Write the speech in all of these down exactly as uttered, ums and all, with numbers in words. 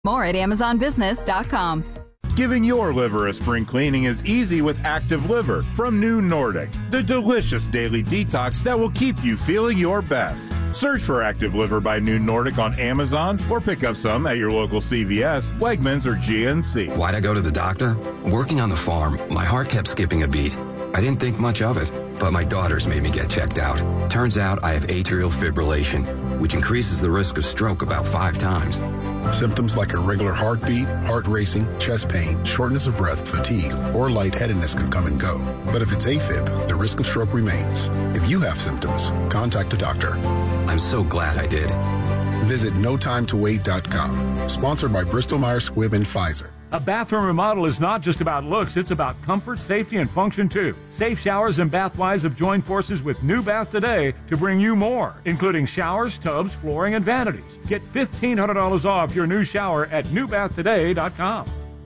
More at amazon business dot com. Giving your liver a spring cleaning is easy with Active Liver from New Nordic, the delicious daily detox that will keep you feeling your best. Search for Active Liver by New Nordic on Amazon or pick up some at your local C V S, Wegmans, or G N C. Why'd I go to the doctor? Working on the farm, my heart kept skipping a beat. I didn't think much of it, but my daughters made me get checked out. Turns out I have atrial fibrillation, which increases the risk of stroke about five times. Symptoms like irregular heartbeat, heart racing, chest pain, shortness of breath, fatigue, or lightheadedness can come and go. But if it's AFib, the risk of stroke remains. If you have symptoms, contact a doctor. I'm so glad I did. Visit no time to wait dot com. Sponsored by Bristol Myers Squibb and Pfizer. A bathroom remodel is not just about looks, it's about comfort, safety, and function too. Safe Showers and Bathwise have joined forces with New Bath Today to bring you more, including showers, tubs, flooring, and vanities. Get fifteen hundred dollars off your new shower at new bath today dot com.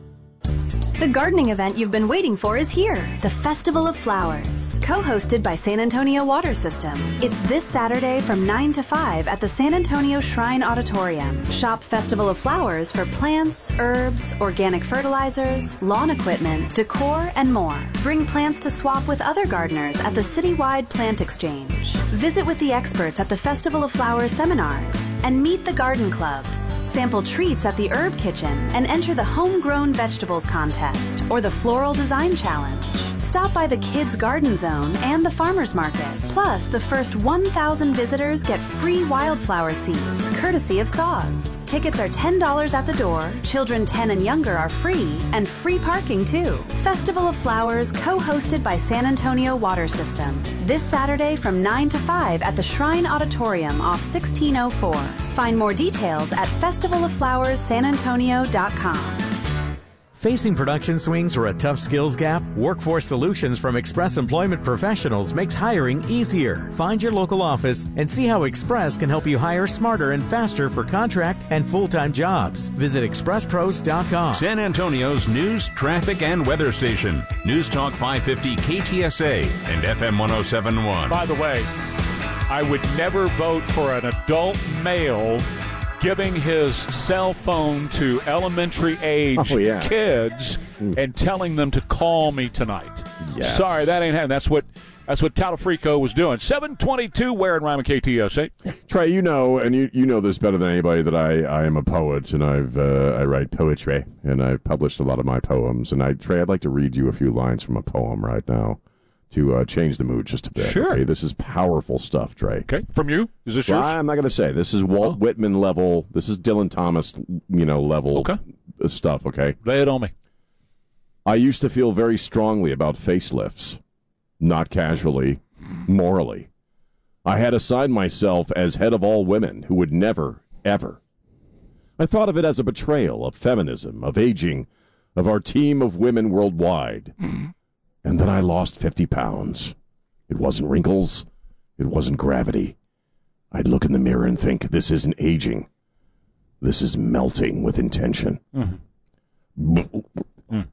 The gardening event you've been waiting for is here, the Festival of Flowers, co-hosted by San Antonio Water System. It's this Saturday from nine to five at the San Antonio Shrine Auditorium. Shop Festival of Flowers for plants, herbs, organic fertilizers, lawn equipment, decor, and more. Bring plants to swap with other gardeners at the citywide plant exchange. Visit with the experts at the Festival of Flowers seminars and meet the garden clubs. Sample treats at the Herb Kitchen and enter the Homegrown Vegetables Contest or the Floral Design Challenge. Stop by the Kids Garden Zone and the Farmers Market. Plus, the first one thousand visitors get free wildflower seeds, courtesy of Saws. Tickets are ten dollars at the door, children ten and younger are free, and free parking too. Festival of Flowers, co-hosted by San Antonio Water System. This Saturday from nine to five at the Shrine Auditorium off sixteen oh four. Find more details at festival of flowers san antonio dot com. Facing production swings or a tough skills gap? Workforce Solutions from Express Employment Professionals makes hiring easier. Find your local office and see how Express can help you hire smarter and faster for contract and full-time jobs. Visit express pros dot com. San Antonio's news, traffic, and weather station. News Talk five fifty K T S A and F M one oh seven point one. By the way, I would never vote for an adult male giving his cell phone to elementary age oh, yeah. kids mm. and telling them to call me tonight. Yes. Sorry, that ain't happening. That's what that's what Talafrico was doing. seven twenty-two, Ware and Ryman K T S A. Trey, you know, and you, you know this better than anybody, that I, I am a poet, and I've uh, I write poetry, and I've published a lot of my poems. And I Trey, I'd like to read you a few lines from a poem right now to uh, change the mood just a bit. Sure. Okay? This is powerful stuff, Trey. Okay. From you? Is this well, yours? I'm not going to say. This is Walt oh. Whitman level. This is Dylan Thomas, you know, level okay. stuff, okay? Lay it on me. I used to feel very strongly about facelifts, not casually, morally. I had assigned myself as head of all women who would never, ever. I thought of it as a betrayal of feminism, of aging, of our team of women worldwide. And then I lost fifty pounds. It wasn't wrinkles. It wasn't gravity. I'd look in the mirror and think, this isn't aging. This is melting with intention. Mm-hmm. Mm.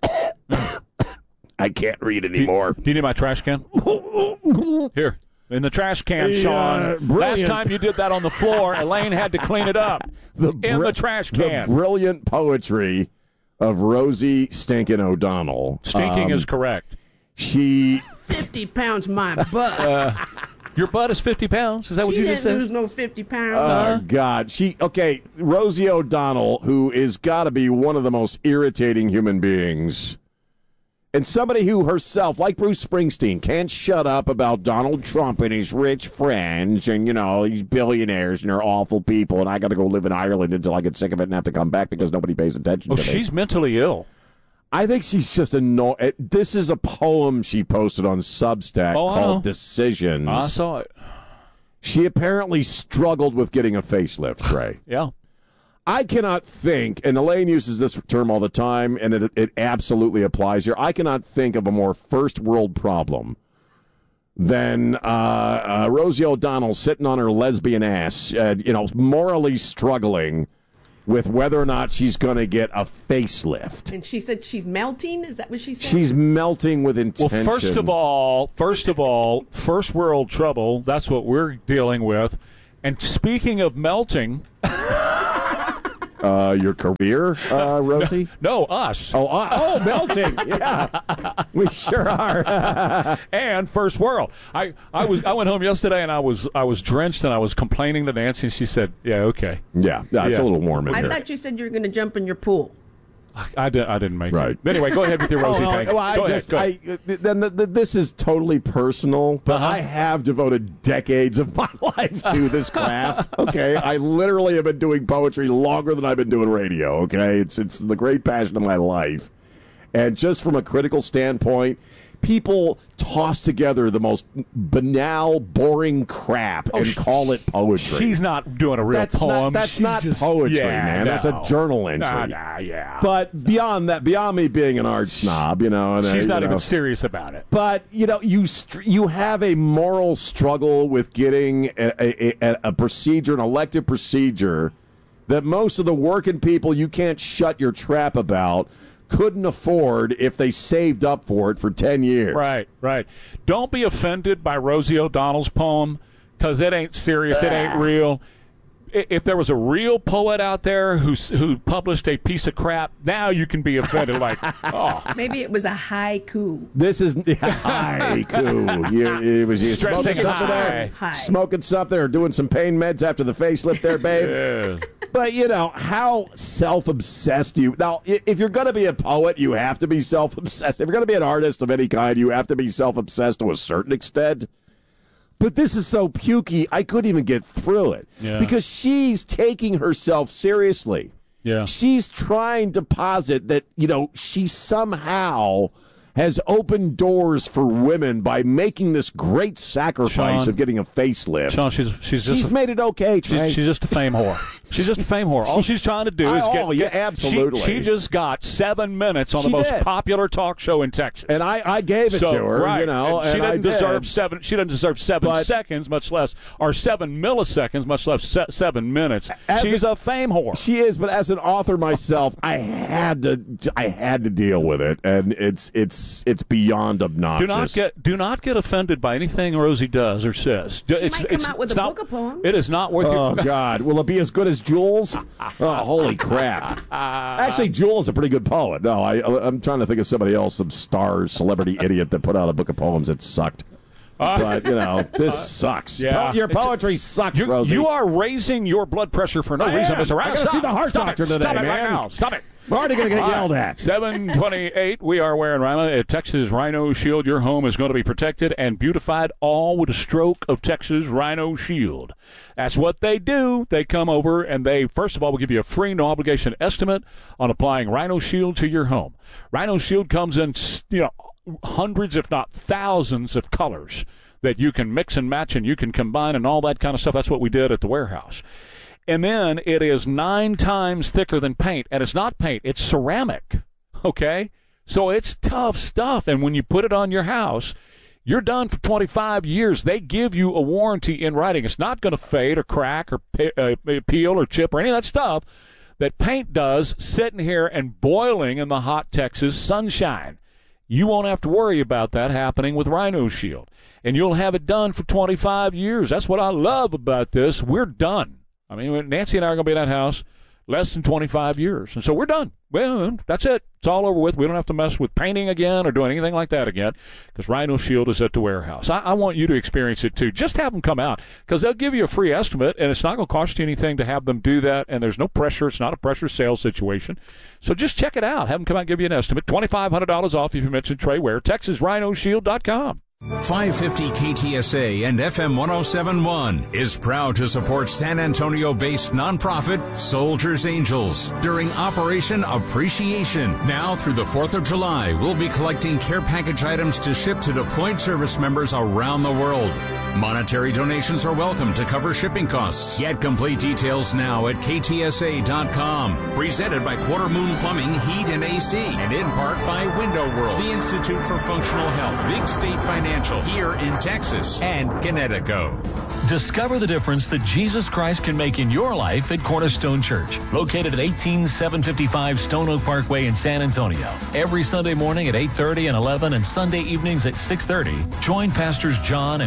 I can't read anymore. Do you, do you need my trash can? Here. In the trash can, yeah, Sean. brilliant. Last time you did that on the floor, Elaine had to clean it up. The in br- the trash can. The brilliant poetry of Rosie Stinkin' O'Donnell. Stinking um, is correct. She... fifty pounds my butt. Uh, your butt is fifty pounds? Is that she what you just said? She didn't lose no fifty pounds. Oh, uh-huh. God. She, okay, Rosie O'Donnell, who is got to be one of the most irritating human beings, and somebody who herself, like Bruce Springsteen, can't shut up about Donald Trump and his rich friends and, you know, these billionaires and they're awful people, and I got to go live in Ireland until I get sick of it and have to come back because nobody pays attention oh, to me. She's mentally ill. I think she's just annoying. This is a poem she posted on Substack oh, called Decisions. I saw it. She apparently struggled with getting a facelift, Trey. Yeah. I cannot think, and Elaine uses this term all the time, and it, it absolutely applies here. I cannot think of a more first world problem than uh, uh, Rosie O'Donnell sitting on her lesbian ass, uh, you know, morally struggling with whether or not she's going to get a facelift. And she said she's melting? Is that what she said? She's melting with intention. Well, first of all, first of all, first world trouble, that's what we're dealing with. And speaking of melting, Uh, your career, uh, Rosie? No, no, us. Oh, uh, oh, melting. Yeah, we sure are. And first world. I, I was I went home yesterday and I was I was drenched and I was complaining to Nancy and she said, "Yeah, okay." Yeah, yeah, it's Yeah. a little warm in I here. thought you said you were going to jump in your pool. I, did, I didn't make Right. it. Anyway, go ahead with your Rosie Oh, thing. well, I go just, ahead. Go ahead. I, then the, the, this is totally personal, but Uh-huh. I have devoted decades of my life to this craft. Okay, I literally have been doing poetry longer than I've been doing radio. Okay, it's it's the great passion of my life, and just from a critical standpoint, people toss together the most banal, boring crap Oh, and sh- call it poetry. She's not doing a real that's poem. Not, that's She's not just- poetry, yeah, man. That's a no. journal entry. Nah, nah, yeah. But beyond that, beyond me being an art snob, you know, and, uh, She's you not know, even serious about it. But you know, you str- you have a moral struggle with getting a, a, a, a procedure, an elective procedure, that most of the working people you can't shut your trap about couldn't afford if they saved up for it for ten years. Right, right. Don't be offended by Rosie O'Donnell's poem because it ain't serious. It ain't real. I- If there was a real poet out there who s- who published a piece of crap, now you can be offended. Like, oh, Maybe it was a haiku. This is haiku. You, it was you Stressing smoking something high. there, High. smoking something, or doing some pain meds after the facelift there, babe. yes. But, you know, how self-obsessed you... Now, i- if you're going to be a poet, you have to be self-obsessed. If you're going to be an artist of any kind, you have to be self-obsessed to a certain extent. But this is so pukey, I couldn't even get through it. Yeah. Because she's taking herself seriously. Yeah. She's trying to posit that, you know, she somehow has opened doors for women by making this great sacrifice Sean. of getting a facelift. Sean, she's she's just she's a, made it okay, she's, Trey. she's just a fame whore. She's just a fame whore. All She- she's trying to do is I- get. oh, yeah, get- absolutely. She, she just got seven minutes on She the most did. popular talk show in Texas. And I, I gave it so, to her, right. you know, and she and I doesn't did. deserve seven. She doesn't deserve seven But- seconds, much less, or seven milliseconds, much less se- seven minutes. As She's a- a, fame whore. She is, but as an author myself, I had to I had to deal with it, and it's it's it's beyond obnoxious. Do not get do not get offended by anything Rosie does or says. She it's, might come it's, out with it's a not, book of poems. It is not worth Oh your. God! Will it be as good as Jules? Oh, holy crap! Actually, Jules is a pretty good poet. No, I I'm trying to think of somebody else, some star celebrity idiot that put out a book of poems that sucked. But you know, this sucks. yeah. Po- your It's- poetry sucks, You, Rosie. you are raising your blood pressure for no I reason, am. Mister I Ryan. gotta Stop. see the heart Stop doctor it. today, Stop it man. right now. Stop it. I'm already going to get All yelled right. at. seven twenty-eight, we are wearing Rima at Texas Rhino Shield. Your home is going to be protected and beautified, all with a stroke of Texas Rhino Shield. That's what they do. They come over and they, first of all, will give you a free, no obligation estimate on applying Rhino Shield to your home. Rhino Shield comes in, you know, hundreds, if not thousands, of colors that you can mix and match and you can combine and all that kind of stuff. That's what we did at the warehouse. And then it is nine times thicker than paint. And it's not paint, it's ceramic. Okay? So it's tough stuff. And when you put it on your house, you're done for twenty-five years. They give you a warranty in writing. It's not going to fade or crack or pe- uh, peel or chip or any of that stuff that paint does sitting here and boiling in the hot Texas sunshine. You won't have to worry about that happening with Rhino Shield. And you'll have it done for twenty-five years. That's what I love about this. We're done. I mean, Nancy and I are going to be in that house less than twenty-five years. And so we're done. Well, that's it. It's all over with. We don't have to mess with painting again or doing anything like that again because Rhino Shield is at the warehouse. I, I want you to experience it too. Just have them come out because they'll give you a free estimate, and it's not going to cost you anything to have them do that, and there's no pressure. It's not a pressure sales situation. So just check it out. Have them come out and give you an estimate. twenty-five hundred dollars off if you mention Trey Ware. Texas Rhino Shield dot com. five fifty K T S A and F M one oh seven point one is proud to support San Antonio-based nonprofit Soldiers Angels during Operation Appreciation. Now through the fourth of July, we'll be collecting care package items to ship to deployed service members around the world. Monetary donations are welcome to cover shipping costs. Get complete details now at K T S A dot com. Presented by Quarter Moon Plumbing, Heat and A C, and in part by Window World, the Institute for Functional Health, Big State Financial, here in Texas, and Connecticut. Discover the difference that Jesus Christ can make in your life at Cornerstone Church, located at eighteen seven fifty-five Stone Oak Parkway in San Antonio. Every Sunday morning at eight thirty and eleven and Sunday evenings at six thirty, join Pastors John and Matt Hagin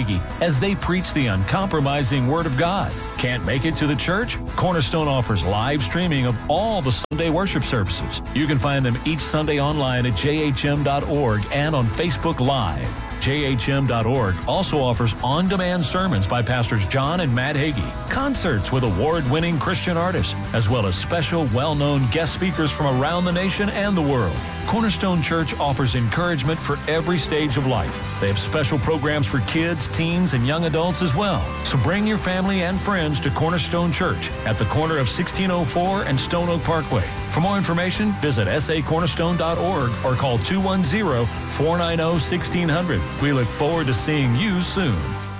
Hagee as they preach the uncompromising Word of God. Can't make it to the church? Cornerstone offers live streaming of all the Sunday worship services. You can find them each Sunday online at j h m dot org and on Facebook Live. j h m dot org also offers on-demand sermons by Pastors John and Matt Hagee, concerts with award-winning Christian artists, as well as special, well-known guest speakers from around the nation and the world. Cornerstone Church offers encouragement for every stage of life. They have special programs for kids, teens, and young adults as well. So bring your family and friends to Cornerstone Church at the corner of sixteen oh four and Stone Oak Parkway. For more information, visit s a cornerstone dot org or call two one zero, four nine zero, one six zero zero. We look forward to seeing you soon.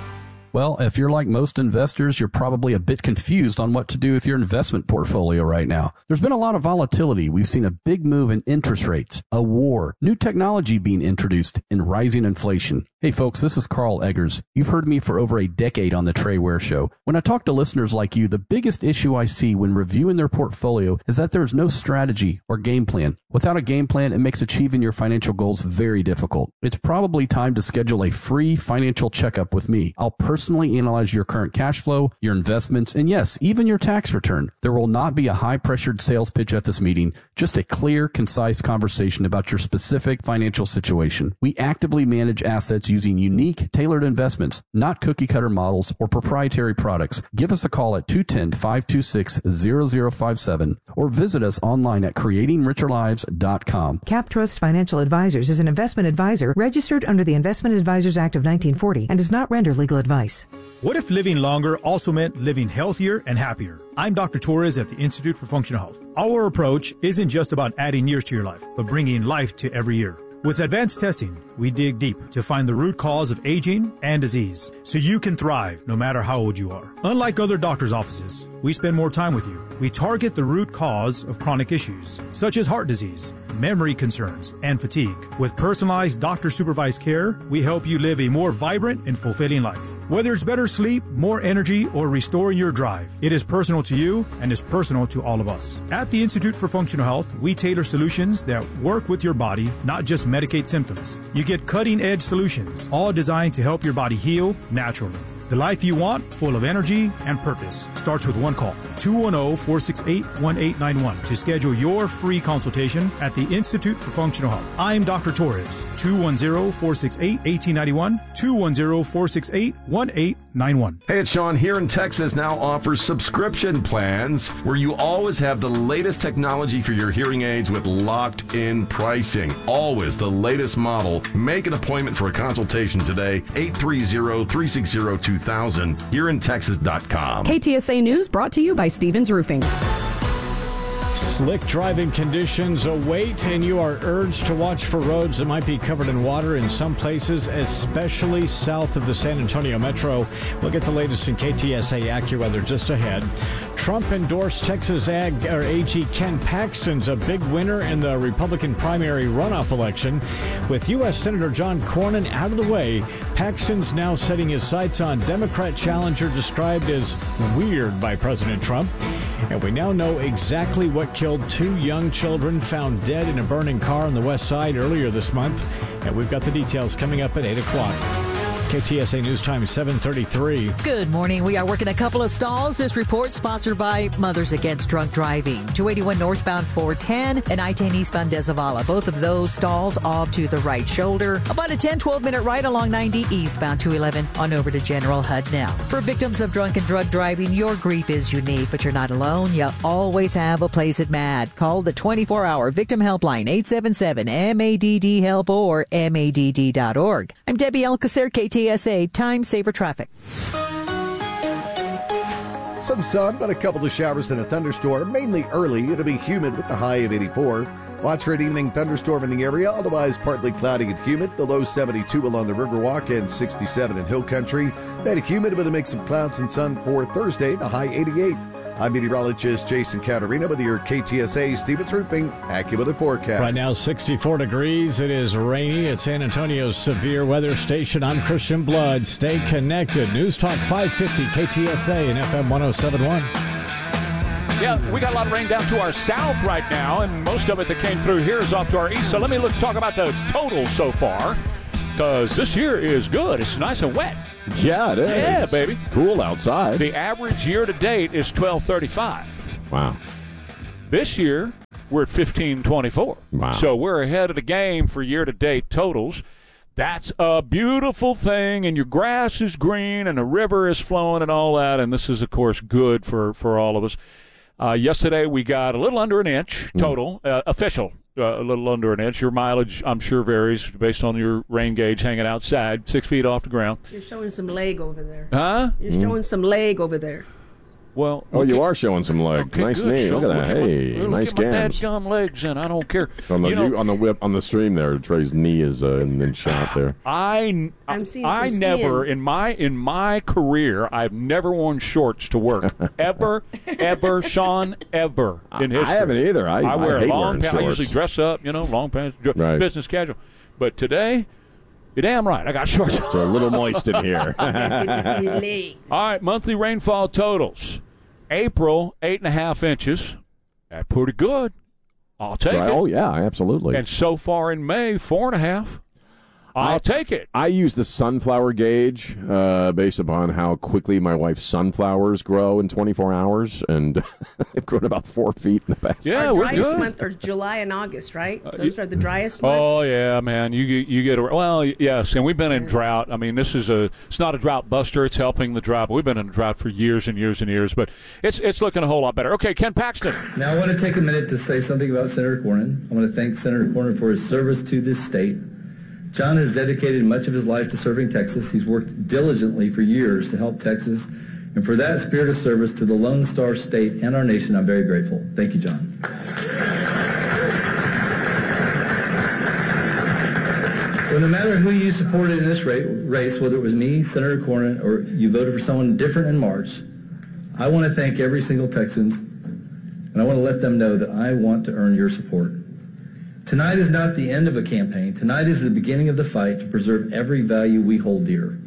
Well, if you're like most investors, you're probably a bit confused on what to do with your investment portfolio right now. There's been a lot of volatility. We've seen a big move in interest rates, a war, new technology being introduced, and rising inflation. Hey folks, this is Carl Eggers. You've heard me for over a decade on the Trey Ware Show. When I talk to listeners like you, the biggest issue I see when reviewing their portfolio is that there is no strategy or game plan. Without a game plan, it makes achieving your financial goals very difficult. It's probably time to schedule a free financial checkup with me. I'll personally analyze your current cash flow, your investments, and yes, even your tax return. There will not be a high-pressured sales pitch at this meeting, just a clear, concise conversation about your specific financial situation. We actively manage assets using unique, tailored investments, not cookie-cutter models or proprietary products. Give us a call at two one zero, five two six, zero zero five seven or visit us online at creating richer lives dot com. CapTrust Financial Advisors is an investment advisor registered under the Investment Advisors Act of nineteen forty and does not render legal advice. What if living longer also meant living healthier and happier? I'm Doctor Torres at the Institute for Functional Health. Our approach isn't just about adding years to your life, but bringing life to every year. With advanced testing, we dig deep to find the root cause of aging and disease so you can thrive no matter how old you are. Unlike other doctors' offices, we spend more time with you. We target the root cause of chronic issues, such as heart disease, memory concerns, and fatigue. With personalized doctor-supervised care, we help you live a more vibrant and fulfilling life. Whether it's better sleep, more energy, or restoring your drive, it is personal to you and is personal to all of us. At the Institute for Functional Health, we tailor solutions that work with your body, not just medicate symptoms. You get cutting-edge solutions, all designed to help your body heal naturally. The life you want, full of energy and purpose, starts with one call. two one zero, four six eight, one eight nine one to schedule your free consultation at the Institute for Functional Health. I'm Doctor Torres. two one zero, four six eight, one eight nine one. two one zero, four six eight, one eight nine one. Hey, it's Sean here in Texas. Now offers subscription plans where you always have the latest technology for your hearing aids with locked-in pricing. Always the latest model. Make an appointment for a consultation today. eight three zero, three six zero, two thousand. here in texas dot com. K T S A News brought to you by Stevens Roofing. Slick driving conditions await, and you are urged to watch for roads that might be covered in water in some places, especially south of the San Antonio Metro. We'll get the latest in K T S A AccuWeather just ahead. Trump endorsed Texas Ag or A G Ken Paxton's a big winner in the Republican primary runoff election. With U S Senator John Cornyn out of the way, Paxton's now setting his sights on Democrat challenger described as weird by President Trump. And we now know exactly what killed two young children found dead in a burning car on the west side earlier this month. And we've got the details coming up at eight o'clock. K T S A News Time seven thirty-three. Good morning. We are working a couple of stalls. This report sponsored by Mothers Against Drunk Driving. two eighty-one northbound four ten and I ten eastbound De Zavala. Both of those stalls off to the right shoulder. About a ten, twelve minute ride along ninety eastbound two eleven on over to General Hudnell. For victims of drunk and drug driving, your grief is unique, but you're not alone. You always have a place at M A D. Call the twenty-four hour Victim Helpline, eight seven seven, M A D D help or M A D D dot org. I'm Debbie Alcacer, K T S A Time Saver Traffic. Some sun, but a couple of showers and a thunderstorm. Mainly early. It'll be humid with the high of eighty-four. Watch for an evening thunderstorm in the area. Otherwise, partly cloudy and humid. The low seventy-two along the Riverwalk and sixty-seven in Hill Country. Then humid with a mix of clouds and sun for Thursday. The high eighty-eight. I'm meteorologist Jason Caterina with your K T S A Stevens Roofing AccuWeather forecast. Right now, sixty-four degrees. It is rainy at San Antonio's severe weather station. I'm Christian Blood. Stay connected. News Talk five fifty K T S A and F M one oh seven point one. Yeah, we got a lot of rain down to our south right now, and most of it that came through here is off to our east. So let me look talk about the total so far. because this year is good. It's nice and wet. Yeah, it is. Yeah, baby. Cool outside. The average year to date is twelve thirty-five. Wow. This year, we're at fifteen twenty-four. Wow. So we're ahead of the game for year to date totals. That's a beautiful thing, and your grass is green, and the river is flowing, and all that. And this is, of course, good for, for all of us. Uh, yesterday, we got a little under an inch total, uh, official, uh, a little under an inch. Your mileage, I'm sure, varies based on your rain gauge hanging outside, six feet off the ground. You're showing some leg over there. Huh? You're showing some leg over there. Well, oh, you are showing some leg. Okay, nice good. knee. Look at that. Look Hey, look nice at my gams. dadgum legs, and I don't care. On the You know, you, on the whip on the stream there, Trey's knee is uh, in, in shot there. I I'm seeing I some never skin. in my in my career I've never worn shorts to work ever ever Sean ever in history. I haven't either. I, I wear I hate long wearing pants. I shorts. usually dress up, you know, long pants, dr- Right. business casual. But today, you're damn right. I got shorts. It's a little moist in here. Good to see your legs. All right, monthly rainfall totals. April, eight and a half inches. That's pretty good. I'll take Right. it. Oh yeah, absolutely. And so far in May, four and a half. I'll I- take it. I use the sunflower gauge uh, based upon how quickly my wife's sunflowers grow in twenty-four hours, and they've grown about four feet in the past. Yeah, Our we're driest good. month are July and August, right? Uh, Those you- are the driest months. Oh yeah, man. You get- you get a, well, yes, and we've been in drought. I mean, this is a it's not a drought buster. It's helping the drought. But we've been in a drought for years and years and years. But it's it's looking a whole lot better. Okay, Ken Paxton. Now, I want to take a minute to say something about Senator Cornyn. I want to thank Senator Cornyn for his service to this state. John has dedicated much of his life to serving Texas. He's worked diligently for years to help Texas. And for that spirit of service to the Lone Star State and our nation, I'm very grateful. Thank you, John. So no matter who you supported in this race, whether it was me, Senator Cornyn, or you voted for someone different in March, I want to thank every single Texan, and I want to let them know that I want to earn your support. Tonight is not the end of a campaign. Tonight is the beginning of the fight to preserve every value we hold dear.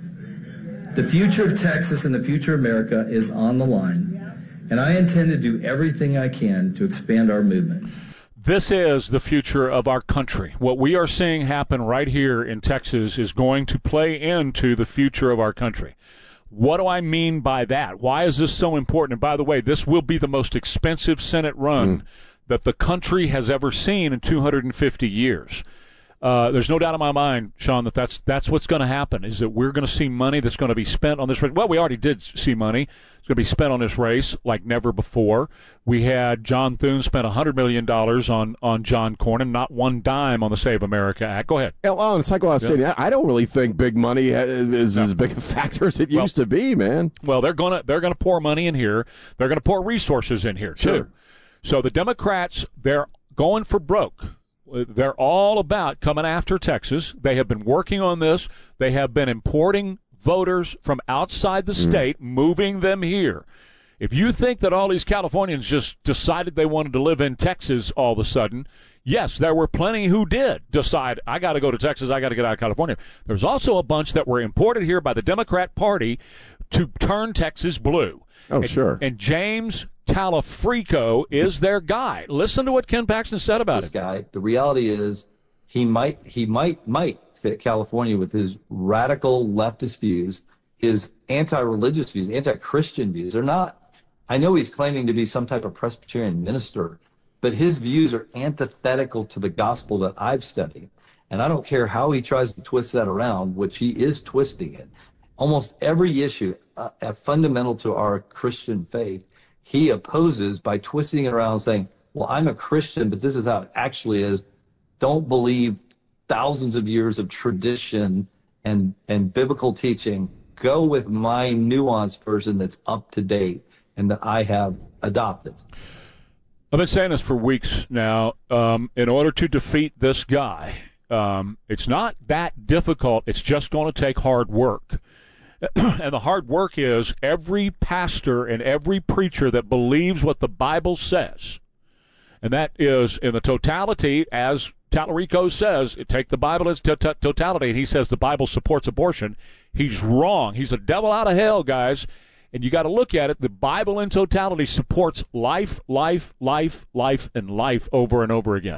The future of Texas and the future of America is on the line, and I intend to do everything I can to expand our movement. This is the future of our country. What we are seeing happen right here in Texas is going to play into the future of our country. What do I mean by that? Why is this so important? And by the way, this will be the most expensive Senate run mm. that the country has ever seen in two hundred fifty years. Uh, there's no doubt in my mind, Sean, that that's, that's what's going to happen, is that we're going to see money that's going to be spent on this race. Well, we already did see money. It's going to be spent on this race like never before. We had John Thune spent one hundred million dollars on, on John Cornyn, not one dime on the Save America Act. Go ahead. Yeah, well, it's like what I was saying. Yeah. I don't really think big money is no. as big a factor as it well, used to be, man. Well, they're going to they're going to pour money in here. They're going to pour resources in here, too. Sure. So the Democrats, they're going for broke. They're all about coming after Texas. They have been working on this. They have been importing voters from outside the state, mm. moving them here. If you think that all these Californians just decided they wanted to live in Texas all of a sudden, yes, there were plenty who did decide, I got to go to Texas, I got to get out of California. There's also a bunch that were imported here by the Democrat Party to turn Texas blue. Oh, and, sure. And James Talafrico is their guy. Listen to what Ken Paxton said about this it. guy. The reality is he might he might might fit California with his radical leftist views, his anti-religious views, anti-Christian views. They're not. I know he's claiming to be some type of Presbyterian minister, but his views are antithetical to the gospel that I've studied. And I don't care how he tries to twist that around, which he is twisting it. Almost every issue uh, fundamental to our Christian faith, he opposes by twisting it around, saying, well, I'm a Christian, but this is how it actually is. Don't believe thousands of years of tradition and, and biblical teaching. Go with my nuanced version that's up to date and that I have adopted. I've been saying this for weeks now. Um, in order to defeat this guy, um, it's not that difficult. It's just going to take hard work. And the hard work is every pastor and every preacher that believes what the Bible says, and that is in the totality, as Talarico says, take the Bible as t- t- totality, and he says the Bible supports abortion. He's wrong. He's a devil out of hell, guys, and you got to look at it. The Bible in totality supports life, life, life, life, and life over and over again.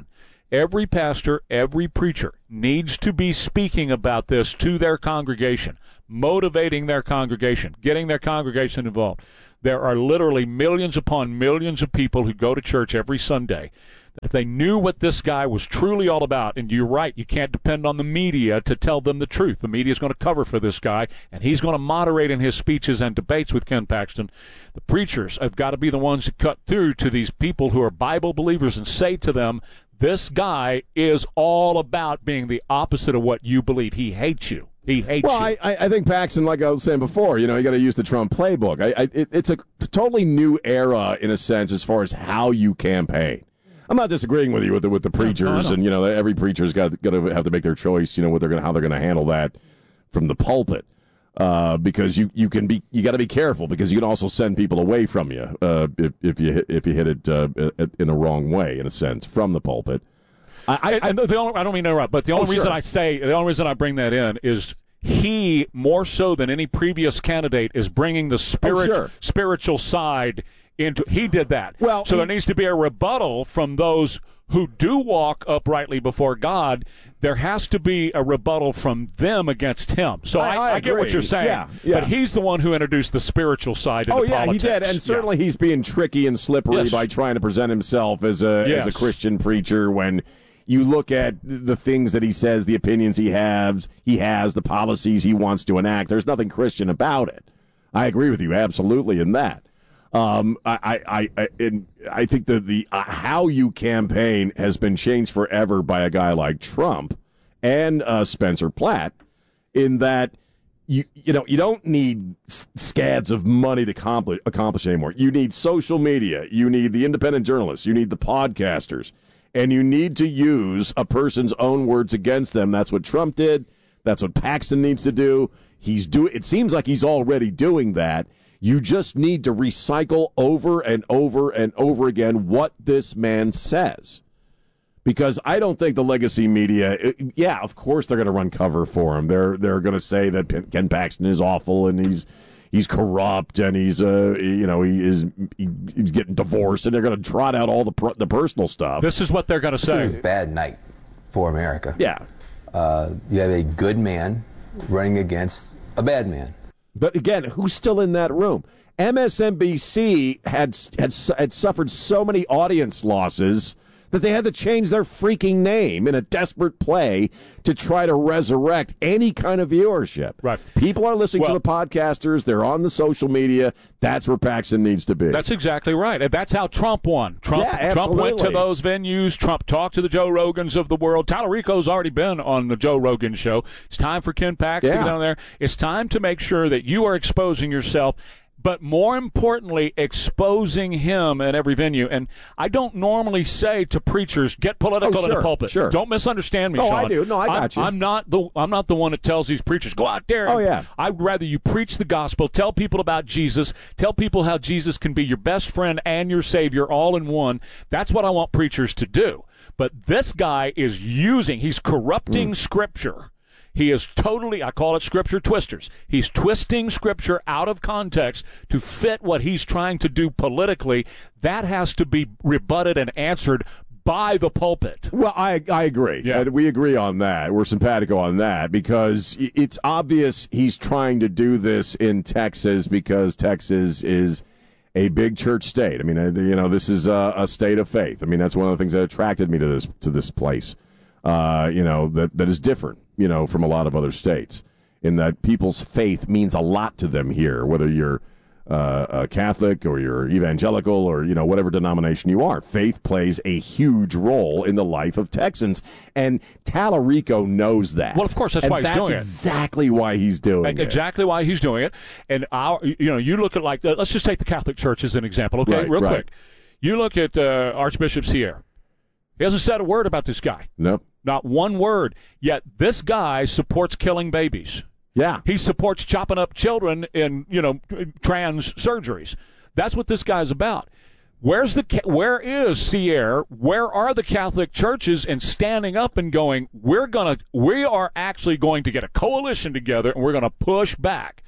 Every pastor, every preacher needs to be speaking about this to their congregation, motivating their congregation, getting their congregation involved. There are literally millions upon millions of people who go to church every Sunday. If they knew what this guy was truly all about, and you're right, you can't depend on the media to tell them the truth. The media is going to cover for this guy, and he's going to moderate in his speeches and debates with Ken Paxton. The preachers have got to be the ones that cut through to these people who are Bible believers and say to them, this guy is all about being the opposite of what you believe. He hates you. He hates well, you. Well, I, I think Paxton, like I was saying before, you know, you got to use the Trump playbook. I, I, it, it's a totally new era, in a sense, as far as how you campaign. I'm not disagreeing with you with the, with the preachers, no, and you know, every preacher's got got to have to make their choice. You know, what they're going, how they're going to handle that from the pulpit, uh, because you, you can be you got to be careful, because you can also send people away from you uh, if if you if you hit it uh, in a wrong way, in a sense, from the pulpit. I, I, and the only, I don't mean to interrupt, but the only oh, reason sure. I say the only reason I bring that in is he, more so than any previous candidate, is bringing the spirit oh, sure. spiritual side into. He did that. Well, so he, there needs to be a rebuttal from those who do walk uprightly before God. There has to be a rebuttal from them against him. So I, I, I, I get what you're saying. Yeah, yeah. But he's the one who introduced the spiritual side into oh, yeah, politics. he did. And certainly yeah. he's being tricky and slippery yes. by trying to present himself as a yes. as a Christian preacher when you look at the things that he says, the opinions he has, he has, the policies he wants to enact. There's nothing Christian about it. I agree with you absolutely in that. Um, I, I, I, in, I think that the uh, how you campaign has been changed forever by a guy like Trump and uh, Spencer Platt, in that you you know you don't need scads of money to accomplish, accomplish anymore. You need social media. You need the independent journalists. You need the podcasters. And you need to use a person's own words against them. That's what Trump did. That's what Paxton needs to do. He's do. It seems like he's already doing that. You just need to recycle over and over and over again what this man says. Because I don't think the legacy media, it, yeah, of course they're going to run cover for him. They're they're going to say that Ken Paxton is awful and he's he's corrupt and he's uh you know he is he, he's getting divorced, and they're going to trot out all the per, the personal stuff. This is what they're going to say. This is a bad night for America. Yeah, uh, you have a good man running against a bad man. But again, who's still in that room? M S N B C had had had suffered so many audience losses that they had to change their freaking name in a desperate play to try to resurrect any kind of viewership. Right. People are listening well, to the podcasters. They're on the social media. That's where Paxton needs to be. That's exactly right. And that's how Trump won. Trump, yeah, Trump went to those venues. Trump talked to the Joe Rogans of the world. Tallarico's already been on the Joe Rogan show. It's time for Ken Paxton yeah. to get down there. It's time to make sure that you are exposing yourself, but more importantly, exposing him at every venue. And I don't normally say to preachers, get political oh, sure, in the pulpit. Sure. Don't misunderstand me, no, Sean. I do. No, I got I'm, you. I'm not the I'm not the one that tells these preachers, go out there. Oh, yeah. I'd rather you preach the gospel, tell people about Jesus, tell people how Jesus can be your best friend and your Savior all in one. That's what I want preachers to do. But this guy is using, he's corrupting mm. Scripture. He is totally, I call it Scripture twisters. He's twisting Scripture out of context to fit what he's trying to do politically. That has to be rebutted and answered by the pulpit. Well, I I agree. Yeah. And we agree on that. We're simpatico on that, because it's obvious he's trying to do this in Texas because Texas is a big church state. I mean, you know, this is a, a state of faith. I mean, that's one of the things that attracted me to this to this place. Uh, you know, that that is different, you know, from a lot of other states, in that people's faith means a lot to them here, whether you're uh, a Catholic or you're evangelical or, you know, whatever denomination you are. Faith plays a huge role in the life of Texans, and Tallarico knows that. Well, of course, that's and why he's that's doing exactly it. why he's doing exactly it. Exactly why he's doing it. And, our, you know, you look at, like, let's just take the Catholic Church as an example, okay, right, real right. quick. You look at uh, Archbishop Sierra. He hasn't said a word about this guy. Nope. Not one word. Yet this guy supports killing babies. Yeah. He supports chopping up children in, you know, trans surgeries. That's what this guy's about. Where's the where is Sierra? Where are the Catholic churches in standing up and going, we're going to we are actually going to get a coalition together and we're going to push back.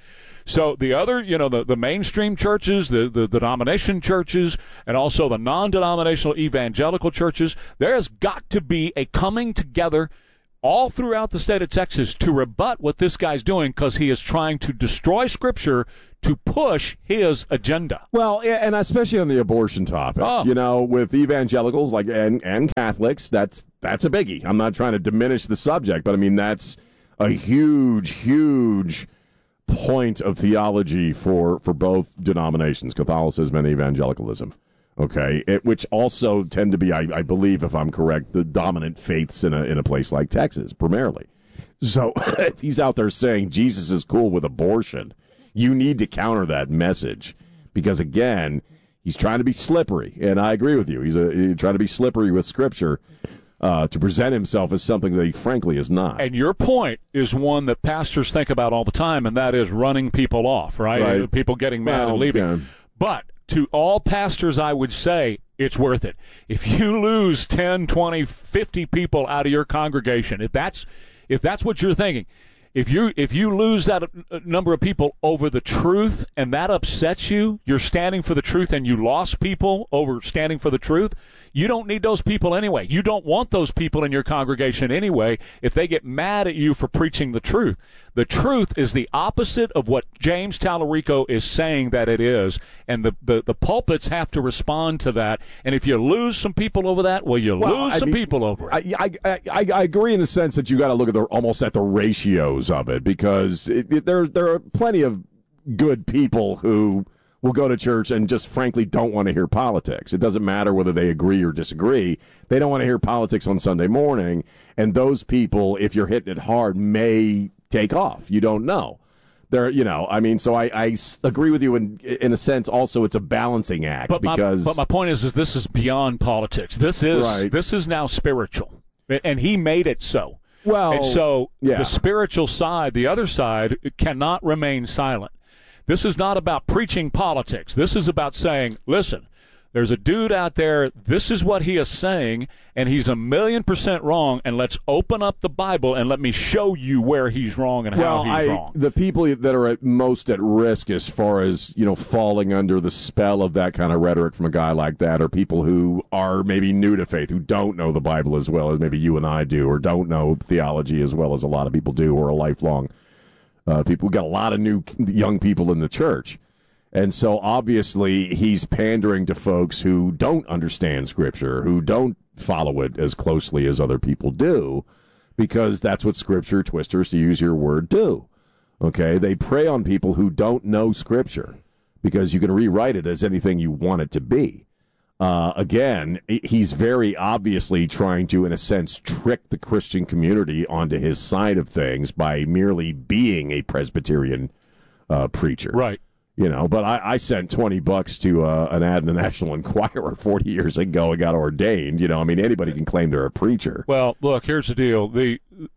So the other, you know, the, the mainstream churches, the, the, the denomination churches, and also the non-denominational evangelical churches, there has got to be a coming together all throughout the state of Texas to rebut what this guy's doing, because he is trying to destroy Scripture to push his agenda. Well, and especially on the abortion topic, oh. you know, with evangelicals like and, and Catholics, that's that's a biggie. I'm not trying to diminish the subject, but I mean, that's a huge, huge point of theology for, for both denominations, Catholicism and evangelicalism. Okay, it, which also tend to be, I, I believe, if I'm correct, the dominant faiths in a in a place like Texas, primarily. So if he's out there saying Jesus is cool with abortion, you need to counter that message, because again, he's trying to be slippery, and I agree with you. He's, a, he's trying to be slippery with Scripture uh, to present himself as something that he frankly is not. And your point is one that pastors think about all the time, and that is running people off, right? Right. People getting mad Well, and leaving. yeah. But to all pastors, I would say it's worth it. If you lose ten, twenty, fifty people out of your congregation, if that's if that's what you're thinking, if you if you lose that number of people over the truth and that upsets you, you're standing for the truth and you lost people over standing for the truth, you don't need those people anyway. You don't want those people in your congregation anyway if they get mad at you for preaching the truth. The truth is the opposite of what James Tallarico is saying that it is, and the, the, the pulpits have to respond to that. And if you lose some people over that, well, you Well, lose I some mean, people over it. I, I, I, I agree in the sense that you got to look at the almost at the ratios of it, because it, it, there there are plenty of good people who will go to church and just frankly don't want to hear politics. It doesn't matter whether they agree or disagree. They don't want to hear politics on Sunday morning, and those people, if you're hitting it hard, may take off. You don't know. There, you know, I mean, so I, I s- agree with you in in a sense. Also, it's a balancing act, But because my, but my point is, is this is beyond politics. This is Right. this is now spiritual, and he made it so. Well, and so yeah. the spiritual side, the other side, cannot remain silent. This is not about preaching politics. This is about saying, listen, there's a dude out there, this is what he is saying, and he's a million percent wrong, and let's open up the Bible and let me show you where he's wrong and well, how he's I, wrong. the people that are at most at risk as far as, you know, falling under the spell of that kind of rhetoric from a guy like that are people who are maybe new to faith, who don't know the Bible as well as maybe you and I do, or don't know theology as well as a lot of people do, or a lifelong Uh, people. We've got a lot of new young people in the church. And so obviously he's pandering to folks who don't understand Scripture, who don't follow it as closely as other people do, because that's what Scripture twisters, to use your word, do. Okay? They prey on people who don't know Scripture, because you can rewrite it as anything you want it to be. Uh, again, he's very obviously trying to, in a sense, trick the Christian community onto his side of things by merely being a Presbyterian uh, preacher. Right. You know, but I, I sent twenty bucks to uh, an ad in the National Enquirer forty years ago and got ordained. You know, I mean, anybody can claim they're a preacher. Well, look, here's the deal. The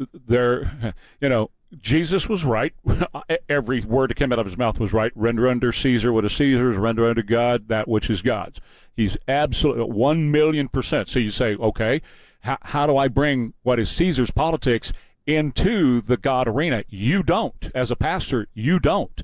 there, you know, Jesus was right. Every word that came out of his mouth was right. Render unto Caesar what is Caesar's, render unto God that which is God's. He's absolutely one million percent. So you say, okay, how, how do I bring what is Caesar's politics into the God arena? You don't. As a pastor, you don't.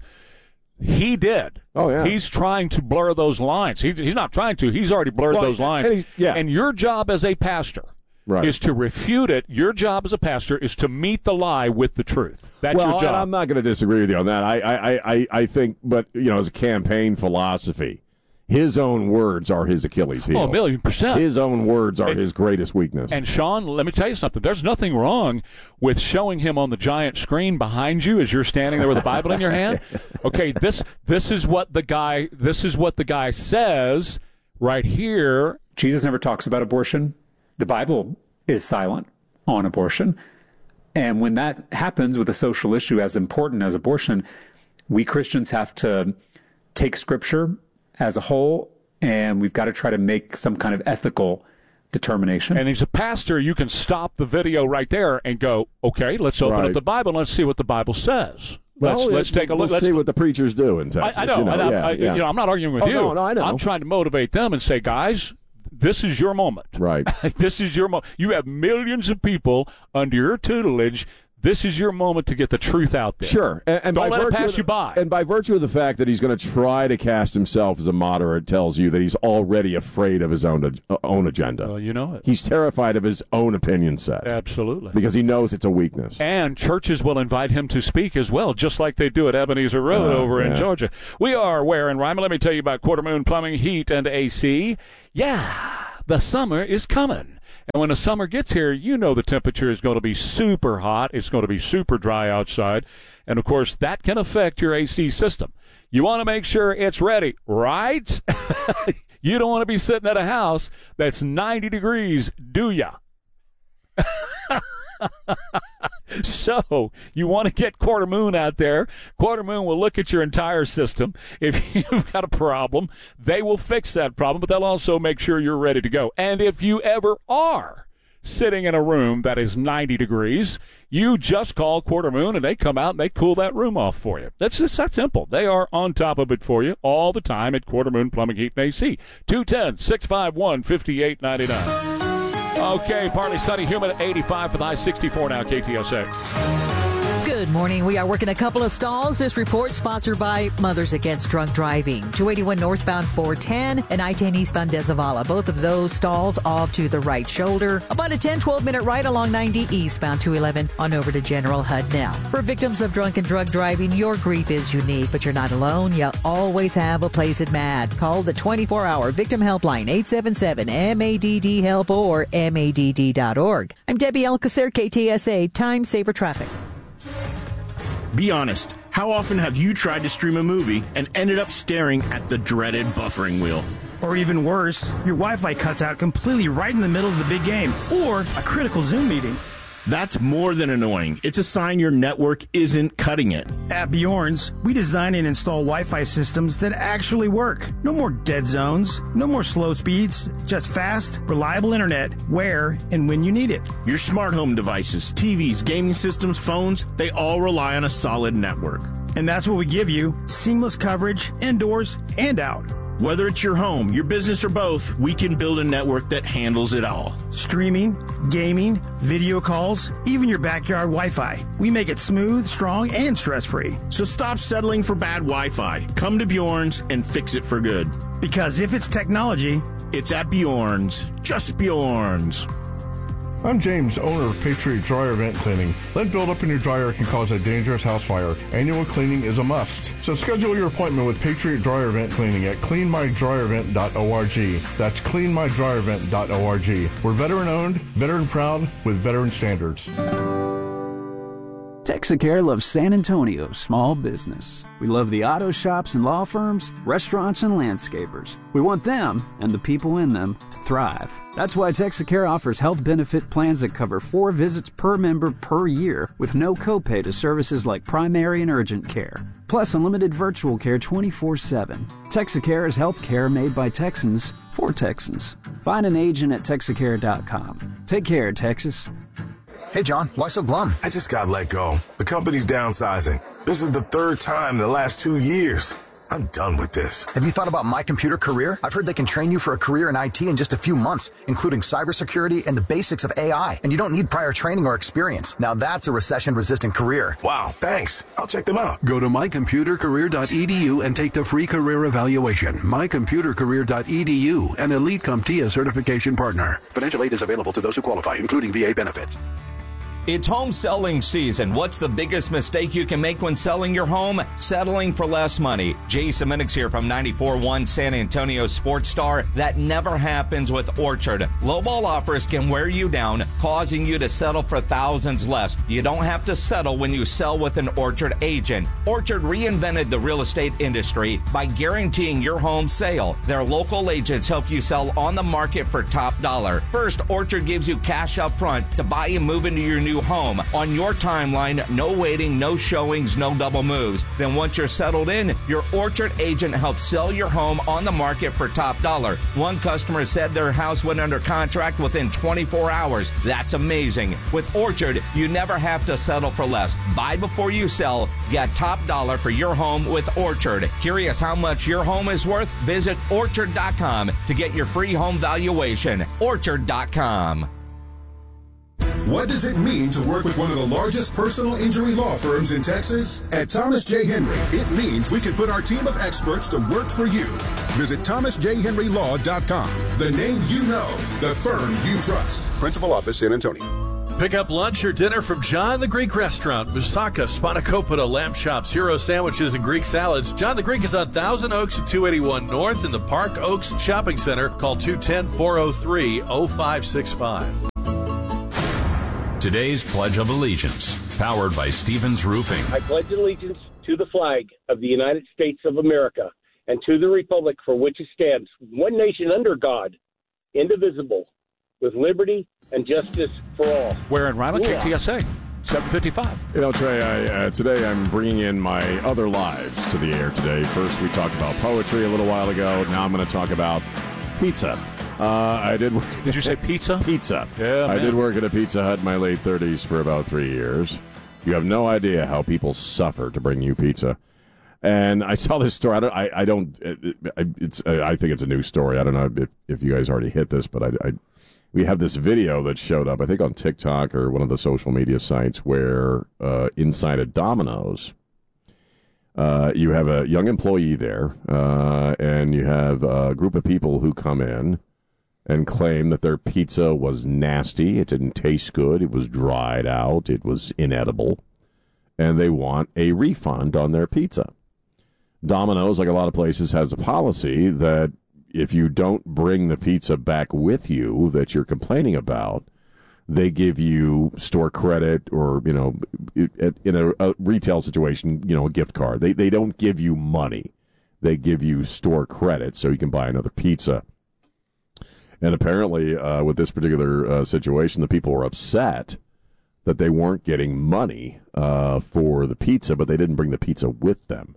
He did. Oh, yeah. He's trying to blur those lines. He, he's not trying to. He's already blurred Well, those lines. and he- yeah. And your job as a pastor Right. is to refute it. Your job as a pastor is to meet the lie with the truth. That's well, your job. and I'm not going to disagree with you on that. I, I, I, I think, but, you know, as a campaign philosophy, his own words are his Achilles heel. Oh, a million percent. His own words are And- his greatest weakness. And Sean, let me tell you something. There's nothing wrong with showing him on the giant screen behind you as you're standing there with a Bible in your hand. Okay, this this is what the guy this is what the guy says right here. Jesus never talks about abortion. The Bible is silent on abortion. And when that happens with a social issue as important as abortion, we Christians have to take Scripture as a whole, and we've got to try to make some kind of ethical determination. And as a pastor, you can stop the video right there and go, okay, let's open Right. up the Bible and let's see what the Bible says. Well, let's, let's it- take a look. We'll Let's see what the preachers do in I, Texas. I know. You know, and I'm, yeah, I, yeah. You know, I'm not arguing with Oh, you. no, no, I know. I'm trying to motivate them and say, guys, this is your moment. Right. This is your moment. You have millions of people under your tutelage. This is your moment to get the truth out there. Sure. And, and Don't by let it virtue pass of, you by. And by virtue of the fact that he's going to try to cast himself as a moderate tells you that he's already afraid of his own uh, own agenda. Well, you know it. He's terrified of his own opinion set. Absolutely. Because he knows it's a weakness. And churches will invite him to speak as well, just like they do at Ebenezer Road Uh, over in yeah. Georgia. We are Ware and Ryman. Let me tell you about Quarter Moon Plumbing, Heat, and A C. Yeah, the summer is coming. And when the summer gets here, you know the temperature is going to be super hot. It's going to be super dry outside. And, of course, that can affect your A C system. You want to make sure it's ready, right? You don't want to be sitting at a house that's ninety degrees, do ya? So you want to get Quarter Moon out there. Quarter Moon will look at your entire system. If you've got a problem, they will fix that problem, but they'll also make sure you're ready to go. And if you ever are sitting in a room that is ninety degrees, you just call Quarter Moon and they come out and they cool that room off for you. That's just that simple. They are on top of it for you all the time at Quarter Moon Plumbing, Heat, and A C. two one zero, six five one, five eight nine nine. Okay, partly sunny, humid, eighty-five for the high, sixty-four now, K T S A. Good morning. We are working a couple of stalls. This report sponsored by Mothers Against Drunk Driving. two eighty-one northbound four ten and I ten eastbound Desavala. Both of those stalls off to the right shoulder. About a ten, twelve minute ride along ninety eastbound two eleven on over to General H U D now. For victims of drunk and drug driving, your grief is unique, but you're not alone. You always have a place at M A D. Call the twenty-four hour Victim Helpline, eight seven seven M A D D help or M A D D dot org. I'm Debbie Alcacer, K T S A, Time Saver Traffic. Be honest, how often have you tried to stream a movie and ended up staring at the dreaded buffering wheel? Or even worse, your Wi-Fi cuts out completely right in the middle of the big game, or a critical Zoom meeting. That's more than annoying. It's a sign your network isn't cutting it. At Bjorn's, we design and install Wi-Fi systems that actually work. No more dead zones, no more slow speeds, just fast, reliable internet where and when you need it. Your smart home devices, T Vs, gaming systems, phones, they all rely on a solid network. And that's what we give you, seamless coverage indoors and out. Whether it's your home, your business, or both, we can build a network that handles it all. Streaming, gaming, video calls, even your backyard Wi-Fi. We make it smooth, strong, and stress-free. So stop settling for bad Wi-Fi. Come to Bjorn's and fix it for good. Because if it's technology, it's at Bjorn's. Just Bjorn's. I'm James, owner of Patriot Dryer Vent Cleaning. Lead buildup in your dryer can cause a dangerous house fire. Annual cleaning is a must. So schedule your appointment with Patriot Dryer Vent Cleaning at clean my dryer vent dot org. That's clean my dryer vent dot org. We're veteran-owned, veteran-proud, with veteran standards. Texacare loves San Antonio small business. We love the auto shops and law firms, restaurants and landscapers. We want them, and the people in them, to thrive. That's why Texacare offers health benefit plans that cover four visits per member per year with no copay to services like primary and urgent care. Plus unlimited virtual care twenty-four seven. Texacare is health care made by Texans for Texans. Find an agent at Texacare dot com. Take care, Texas. Hey, John, why so glum? I just got let go. The company's downsizing. This is the third time in the last two years. I'm done with this. Have you thought about My Computer Career? I've heard they can train you for a career in I T in just a few months, including cybersecurity and the basics of A I. And you don't need prior training or experience. Now that's a recession-resistant career. Wow, thanks. I'll check them out. Go to my computer career dot e d u and take the free career evaluation. my computer career dot e d u, an Elite CompTIA certification partner. Financial aid is available to those who qualify, including V A benefits. It's home selling season. What's the biggest mistake you can make when selling your home? Settling for less money. Jason Minix here from ninety-four point one San Antonio Sports Star. That never happens with Orchard. Lowball offers can wear you down, causing you to settle for thousands less. You don't have to settle when you sell with an Orchard agent. Orchard reinvented the real estate industry by guaranteeing your home sale. Their local agents help you sell on the market for top dollar. First, Orchard gives you cash up front to buy and move into your new home on your timeline. No waiting, no showings, no double moves. Then once you're settled in, your Orchard agent helps sell your home on the market for top dollar. One customer said their house went under contract within twenty-four hours. That's amazing. With Orchard, you never have to settle for less. Buy before you sell. Get top dollar for your home with Orchard. Curious how much your home is worth? Visit orchard dot com to get your free home valuation. orchard dot com. What does it mean to work with one of the largest personal injury law firms in Texas? At Thomas J. Henry, it means we can put our team of experts to work for you. Visit thomas j henry law dot com. The name you know, the firm you trust. Principal office, San Antonio. Pick up lunch or dinner from John the Greek Restaurant, Moussaka, Spanakopita, lamb chops, hero sandwiches, and Greek salads. John the Greek is on Thousand Oaks at two eighty-one North in the Park Oaks Shopping Center. Call two one zero, four oh three, oh five six five. Today's Pledge of Allegiance, powered by Stevens Roofing. I pledge allegiance to the flag of the United States of America and to the republic for which it stands, one nation under God, indivisible, with liberty and justice for all. Where in Rima, K T S A, seven fifty-five. You know, Trey, I, uh, today I'm bringing in my other lives to the air today. First, we talked about poetry a little while ago. Now I'm going to talk about pizza. Uh, I did. Work did you say pizza? Pizza. Yeah, I man. did work at a Pizza Hut in my late thirties for about three years. You have no idea how people suffer to bring you pizza. And I saw this story. I don't. I, I don't. It, it, it's. I think it's a new story. I don't know if, if you guys already hit this, but I, I. We have this video that showed up, I think, on TikTok or one of the social media sites where uh, inside a Domino's, uh, you have a young employee there, uh, and you have a group of people who come in and claim that their pizza was nasty, it didn't taste good, it was dried out, it was inedible, and they want a refund on their pizza. Domino's, like a lot of places, has a policy that if you don't bring the pizza back with you that you're complaining about, they give you store credit or, you know, in a, a retail situation, you know, a gift card. They they don't give you money. They give you store credit so you can buy another pizza. And apparently, uh, with this particular uh, situation, the people were upset that they weren't getting money uh, for the pizza, but they didn't bring the pizza with them.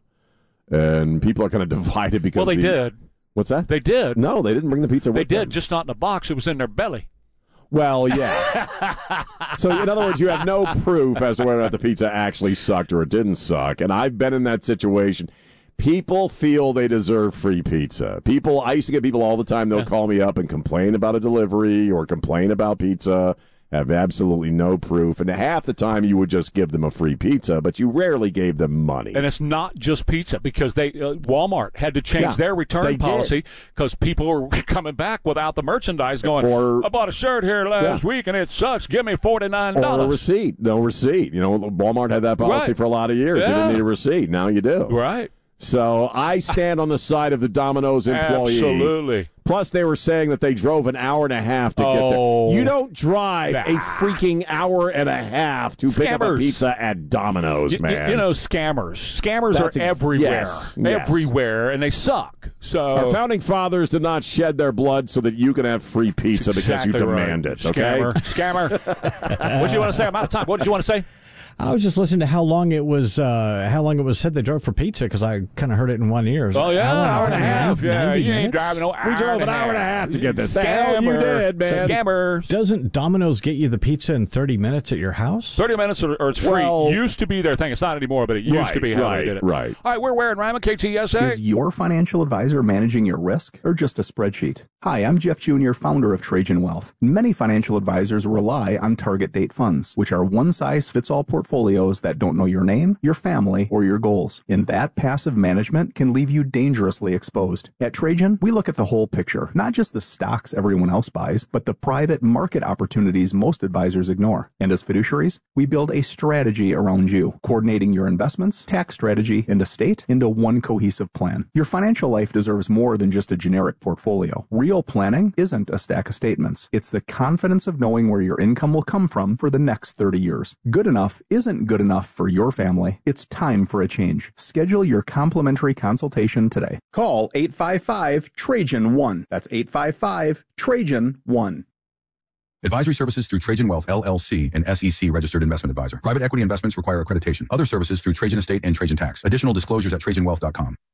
And people are kind of divided because... Well, they the, did. What's that? They did. No, they didn't bring the pizza with them. They them. did, just not in a box. It was in their belly. Well, yeah. So, in other words, you have no proof as to whether or not the pizza actually sucked or it didn't suck. And I've been in that situation. People feel they deserve free pizza. People, I used to get people all the time, they'll call me up and complain about a delivery or complain about pizza, have absolutely no proof. And half the time you would just give them a free pizza, but you rarely gave them money. And it's not just pizza because they uh, Walmart had to change Yeah, their return they policy because people were coming back without the merchandise going, Or- I bought a shirt here last Yeah. week and it sucks. Give me forty-nine dollars. Or a receipt. No receipt. You know, Walmart had that policy Right. for a lot of years. Yeah. They didn't need a receipt. Now you do. Right. So I stand on the side of the Domino's employee. Absolutely. Plus, they were saying that they drove an hour and a half to get Oh. there. You don't drive Nah. a freaking hour and a half to pick up a Scammers. pizza at Domino's, You, man. you know, scammers. Scammers That's are ex- everywhere. yes, yes. Everywhere, and they suck. So Our founding fathers did not shed their blood so that you can have free pizza because you Exactly right. demand it, okay? Scammer. Scammer. What did you want to say? I'm out of time. What did you want to say? I was just listening to how long it was. Uh, how long it was said they drove for pizza because I kind of heard it in one ear. Oh yeah, Hour, hour and a half. Yeah, ninety you ain't minutes? driving no hour. We drove and an hour and a half to get this. The hell you Scammer. did, man. Scammers. Doesn't Domino's get you the pizza in thirty minutes at your house? Thirty minutes or, or it's free. Well- used to be their thing. It's not anymore, but it used Right, to be how right, they did it. right. All right, we're wearing Ryman K T S A. Is your financial advisor managing your risk or just a spreadsheet? Hi, I'm Jeff Junior, founder of Trajan Wealth. Many financial advisors rely on target date funds, which are one-size-fits-all portfolios that don't know your name, your family, or your goals. And that passive management can leave you dangerously exposed. At Trajan, we look at the whole picture, not just the stocks everyone else buys, but the private market opportunities most advisors ignore. And as fiduciaries, we build a strategy around you, coordinating your investments, tax strategy, and estate into one cohesive plan. Your financial life deserves more than just a generic portfolio. Real planning isn't a stack of statements. It's the confidence of knowing where your income will come from for the next thirty years. Good enough isn't good enough for your family. It's time for a change. Schedule your complimentary consultation today. Call eight five five Trajan one. That's eight five five Trajan one. Advisory services through Trajan Wealth, L L C, an S E C registered investment advisor. Private equity investments require accreditation. Other services through Trajan Estate and Trajan Tax. Additional disclosures at Trajan Wealth dot com.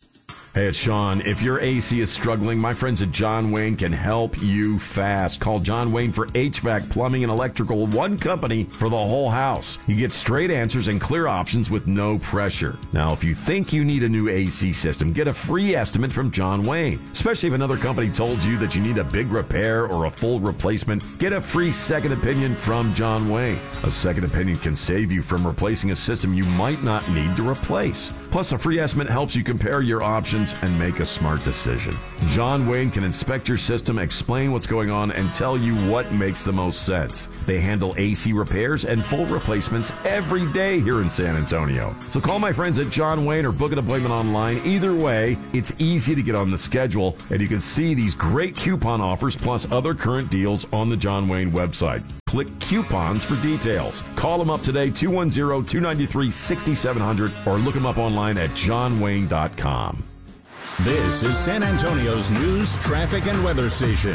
Hey, it's Sean. If your A C is struggling, my friends at John Wayne can help you fast. Call John Wayne for H V A C, plumbing, and electrical, one company for the whole house. You get straight answers and clear options with no pressure. Now, if you think you need a new A C system, get a free estimate from John Wayne. Especially if another company told you that you need a big repair or a full replacement, get a free second opinion from John Wayne. A second opinion can save you from replacing a system you might not need to replace. Plus, a free estimate helps you compare your options and make a smart decision. John Wayne can inspect your system, explain what's going on, and tell you what makes the most sense. They handle A C repairs and full replacements every day here in San Antonio. So call my friends at John Wayne or book an appointment online. Either way, it's easy to get on the schedule, and you can see these great coupon offers plus other current deals on the John Wayne website. Click coupons for details. Call them up today, two one zero, two nine three, six seven zero zero, or look them up online at john wayne dot com. This is San Antonio's news, traffic, and weather station.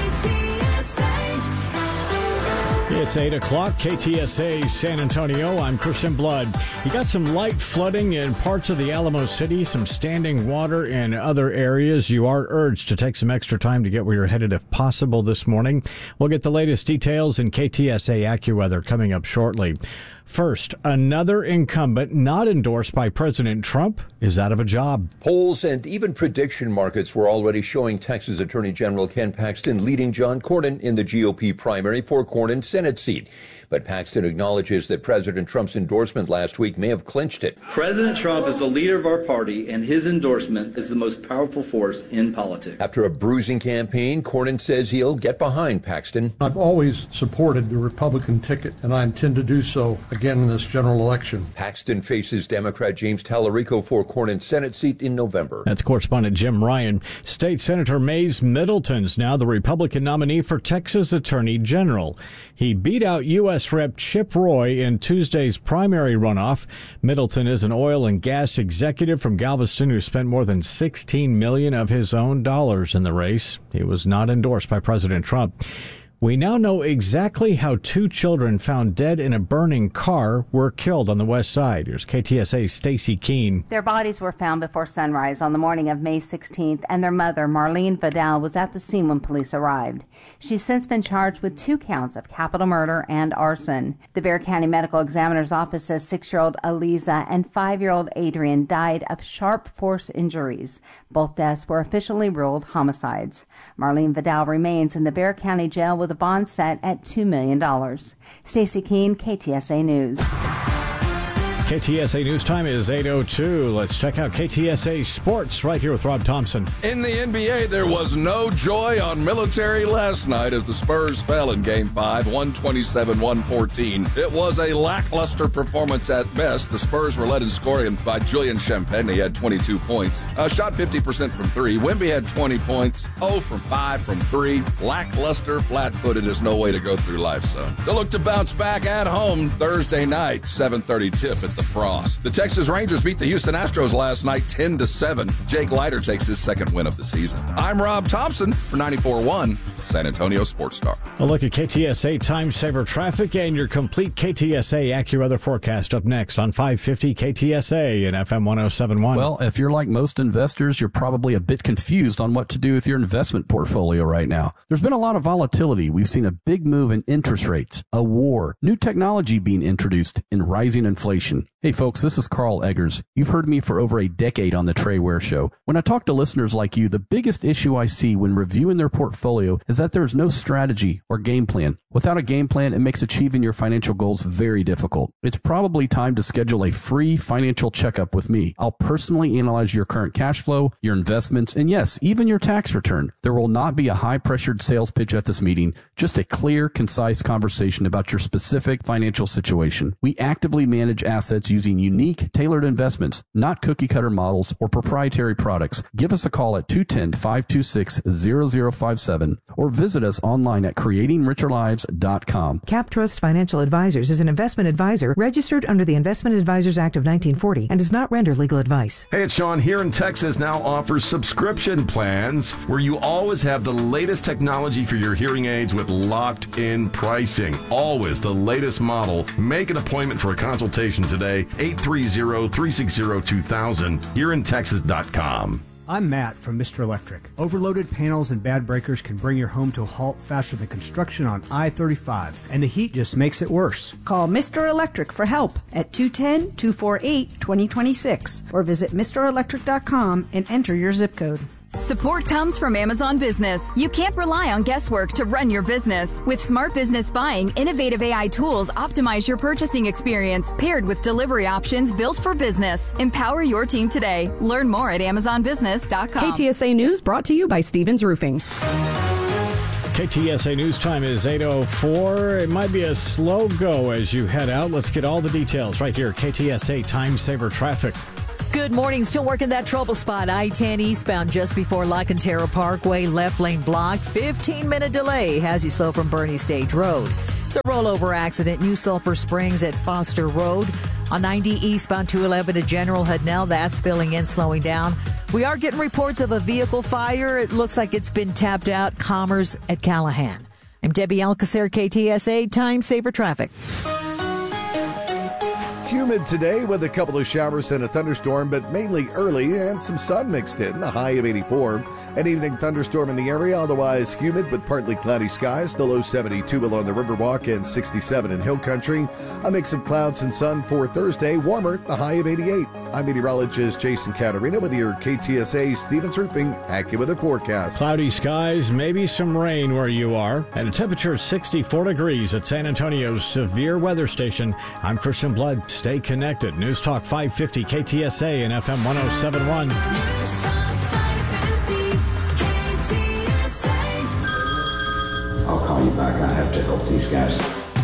It's eight o'clock, K T S A San Antonio. I'm Christian Blood. You got some light flooding in parts of the Alamo City, some standing water in other areas. You are urged to take some extra time to get where you're headed if possible this morning. We'll get the latest details in K T S A AccuWeather coming up shortly. First, another incumbent not endorsed by President Trump is out of a job. Polls and even prediction markets were already showing Texas Attorney General Ken Paxton leading John Cornyn in the G O P primary for Cornyn's Senate seat. But Paxton acknowledges that President Trump's endorsement last week may have clinched it. President Trump is the leader of our party, and his endorsement is the most powerful force in politics. After a bruising campaign, Cornyn says he'll get behind Paxton. I've always supported the Republican ticket, and I intend to do so again in this general election. Paxton faces Democrat James Tallarico for Cornyn's Senate seat in November. That's correspondent Jim Ryan. State Senator Mays Middleton's now the Republican nominee for Texas Attorney General. He beat out U S Rep Chip Roy in Tuesday's primary runoff. Middleton is an oil and gas executive from Galveston who spent more than sixteen million dollars of his own dollars in the race. He was not endorsed by President Trump. We now know exactly how two children found dead in a burning car were killed on the west side. Here's K T S A's Stacy Keene. Their bodies were found before sunrise on the morning of May sixteenth, and their mother, Marlene Vidal, was at the scene when police arrived. She's since been charged with two counts of capital murder and arson. The Bexar County Medical Examiner's Office says six-year-old Aliza and five-year-old Adrian died of sharp force injuries. Both deaths were officially ruled homicides. Marlene Vidal remains in the Bexar County Jail with a bond set at two million dollars. Stacy Keene, K T S A News. K T S A News time is eight oh two. Let's check out K T S A Sports right here with Rob Thompson. In the N B A, there was no joy on military last night as the Spurs fell in Game five, one twenty-seven to one fourteen. It was a lackluster performance at best. The Spurs were led in scoring by Julian Champagne. He had twenty-two points. Uh, shot fifty percent from three. Wemby had twenty points, zero from five from three. Lackluster, flat-footed is no way to go through life, son. They'll look to bounce back at home Thursday night, seven thirty tip at the Frost. The Texas Rangers beat the Houston Astros last night ten to seven. Jake Leiter takes his second win of the season. I'm Rob Thompson for ninety-four point one San Antonio Sports Star. A look at K T S A Time Saver traffic and your complete K T S A AccuWeather forecast up next on five fifty K T S A and F M one oh seven point one. Well, if you're like most investors, you're probably a bit confused on what to do with your investment portfolio right now. There's been a lot of volatility. We've seen a big move in interest rates, a war, new technology being introduced, and rising inflation. Hey folks, this is Carl Eggers. You've heard me for over a decade on the Trey Ware Show. When I talk to listeners like you, the biggest issue I see when reviewing their portfolio is that there is no strategy or game plan. Without a game plan, it makes achieving your financial goals very difficult. It's probably time to schedule a free financial checkup with me. I'll personally analyze your current cash flow, your investments, and yes, even your tax return. There will not be a high-pressured sales pitch at this meeting, just a clear, concise conversation about your specific financial situation. We actively manage assets using unique, tailored investments, not cookie-cutter models or proprietary products. Give us a call at two one zero, five two six, zero zero five seven or visit us online at creating richer lives dot com. CapTrust Financial Advisors is an investment advisor registered under the Investment Advisors Act of nineteen forty and does not render legal advice. Hey, it's Sean. Here in Texas now offers subscription plans where you always have the latest technology for your hearing aids with locked-in pricing. Always the latest model. Make an appointment for a consultation today, eight three zero, three six zero, two thousand, here in texas dot com. I'm Matt from Mister Electric. Overloaded panels and bad breakers can bring your home to a halt faster than construction on I thirty-five, and the heat just makes it worse. Call Mister Electric for help at two one zero, two four eight, two zero two six or visit Mister Electric dot com and enter your zip code. Support comes from Amazon Business. You can't rely on guesswork to run your business. With Smart Business Buying, innovative A I tools optimize your purchasing experience, paired with delivery options built for business. Empower your team today. Learn more at Amazon Business dot com. K T S A News brought to you by Stevens Roofing. K T S A News Time is eight oh four. It might be a slow go as you head out. Let's get all the details right here. K T S A Time Saver Traffic. Good morning. Still working that trouble spot. I ten eastbound just before La Cantera Parkway. Left lane blocked. fifteen minute delay has you slow from Bernie Stage Road. It's a rollover accident. New Sulphur Springs at Foster Road. On ninety eastbound two eleven to General Hudnell. That's filling in, slowing down. We are getting reports of a vehicle fire. It looks like it's been tapped out. Commerce at Callahan. I'm Debbie Alcacer, K T S A Time Saver Traffic. Humid today with a couple of showers and a thunderstorm, but mainly early and some sun mixed in, a high of eighty-four. An evening thunderstorm in the area, otherwise humid but partly cloudy skies. The low seventy-two along the Riverwalk and sixty-seven in Hill Country. A mix of clouds and sun for Thursday, warmer, a high of eighty-eight. I'm meteorologist Jason Caterina with your K T S A Stevens Roofing AccuWeather forecast. Cloudy skies, maybe some rain where you are, and a temperature of sixty-four degrees at San Antonio's Severe Weather Station. I'm Christian Blood. Stay connected. News Talk five fifty K T S A and F M one oh seven point one. I'll call you back. I have to help these guys.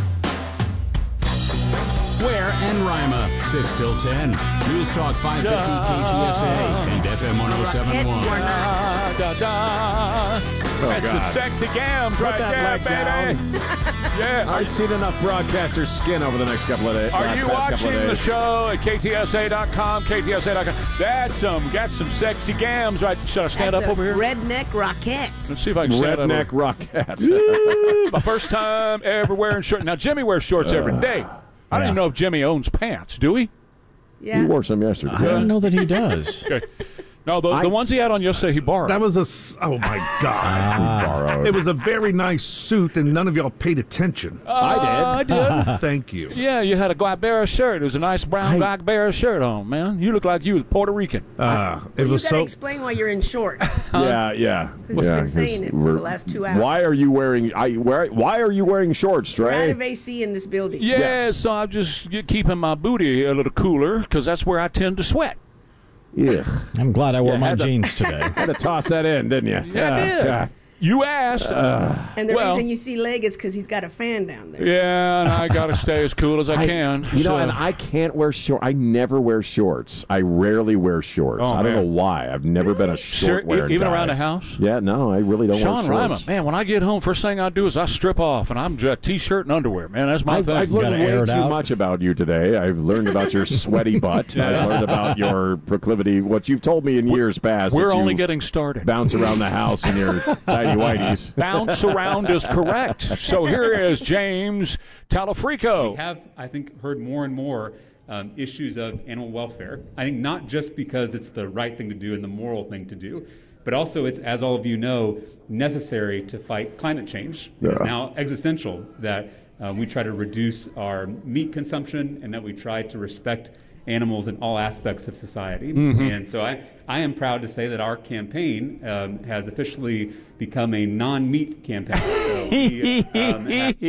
Ware and Rima, six till ten. News Talk five fifty K T S A and F M one oh seven point one. Da, da, da. Oh, That's God. some sexy gams Put right that there, leg baby. down. Yeah. I've seen enough broadcasters skin over the next couple of days. Are you past couple watching of the days. show at K T S A dot com, K T S A dot com? That's some, got some sexy gams right. Should I stand That's up a over here? Redneck Rockette. Let's see if I can stand up. Redneck Rockette. Woo, my first time ever wearing shorts. Now, Jimmy wears shorts every Uh, day. I don't yeah. even know if Jimmy owns pants. Do we? Yeah. You wore some yesterday. I don't know that he does. Okay. No, the, I- the ones he had on yesterday, he borrowed. That was a. s- Oh my God! borrowed. It was a very nice suit, and none of y'all paid attention. Uh, I did. Thank you. Yeah, you had a Guabera shirt. It was a nice brown I- Guabera shirt on, man. You look like you was Puerto Rican. Uh, it You was got to so. explain why you're in shorts. Yeah, yeah. Because you've yeah, been saying 'cause it for we're- the last two hours. Why are you wearing? I where? Why are you wearing shorts, We're out Trey? of A C in this building. Yeah, Yes. so I'm just keeping my booty a little cooler because that's where I tend to sweat. Yeah. I'm glad I wore You my had to- jeans today. Had to toss that in, didn't you? Yeah, I did. yeah. You asked. And the well, reason you see leg is because he's got a fan down there. yeah, and I got to stay as cool as I, can. You know, so- and I can't wear shorts. I never wear shorts. I rarely wear shorts. Oh, I don't man. know why. I've never been a short Sure, wearer. even around the house? Yeah, no, I really don't Sean wear Rima, shorts. man, when I get home, first thing I do is I strip off, and I'm just T-shirt and underwear, man. That's my I've, thing. I've learned Gotta air way it too out. much about you today. I've learned about your sweaty butt. Yeah. I've learned about your proclivity. What you've told me in years past. We're that you only getting started. bounce around the house in your tidy whities. Bounce around is correct. So here is James Talafrico. We have, I think, heard more and more um, issues of animal welfare. I think not just because it's the right thing to do and the moral thing to do, but also it's, as all of you know, necessary to fight climate change. It's Yeah. now existential that uh, we try to reduce our meat consumption and that we try to respect animals in all aspects of society. Mhm. And so I, I am proud to say that our campaign um, has officially become a non-meat campaign. So we, um, have-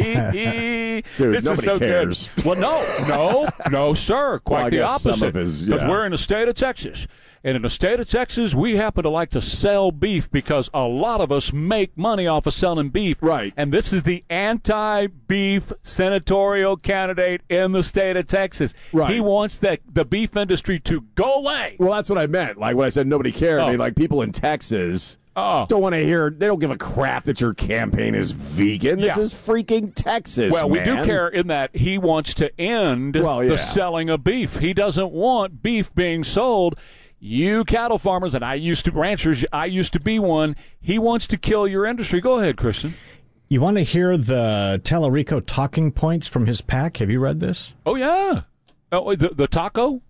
Dude, this nobody is so cares. Good. Well, no, no, no, sir. Quite Well, I the guess some opposite. of his- Because yeah. we're in the state of Texas. And in the state of Texas, we happen to like to sell beef because a lot of us make money off of selling beef. Right. And this is the anti-beef senatorial candidate in the state of Texas. Right. He wants the, the beef industry to go away. Well, that's what I meant. Like when I said nobody cared. Oh. I mean, like people in Texas Oh. don't want to hear. They don't give a crap that your campaign is vegan. This Yeah. is freaking Texas. Well, we do man. care in that he wants to end Well, yeah. the selling of beef. He doesn't want beef being sold. You cattle farmers, and I used to, ranchers, I used to be one, he wants to kill your industry. Go ahead, Christian. You want to hear the Talarico talking points from his pack? Have you read this? Oh, yeah. Oh, the, the taco?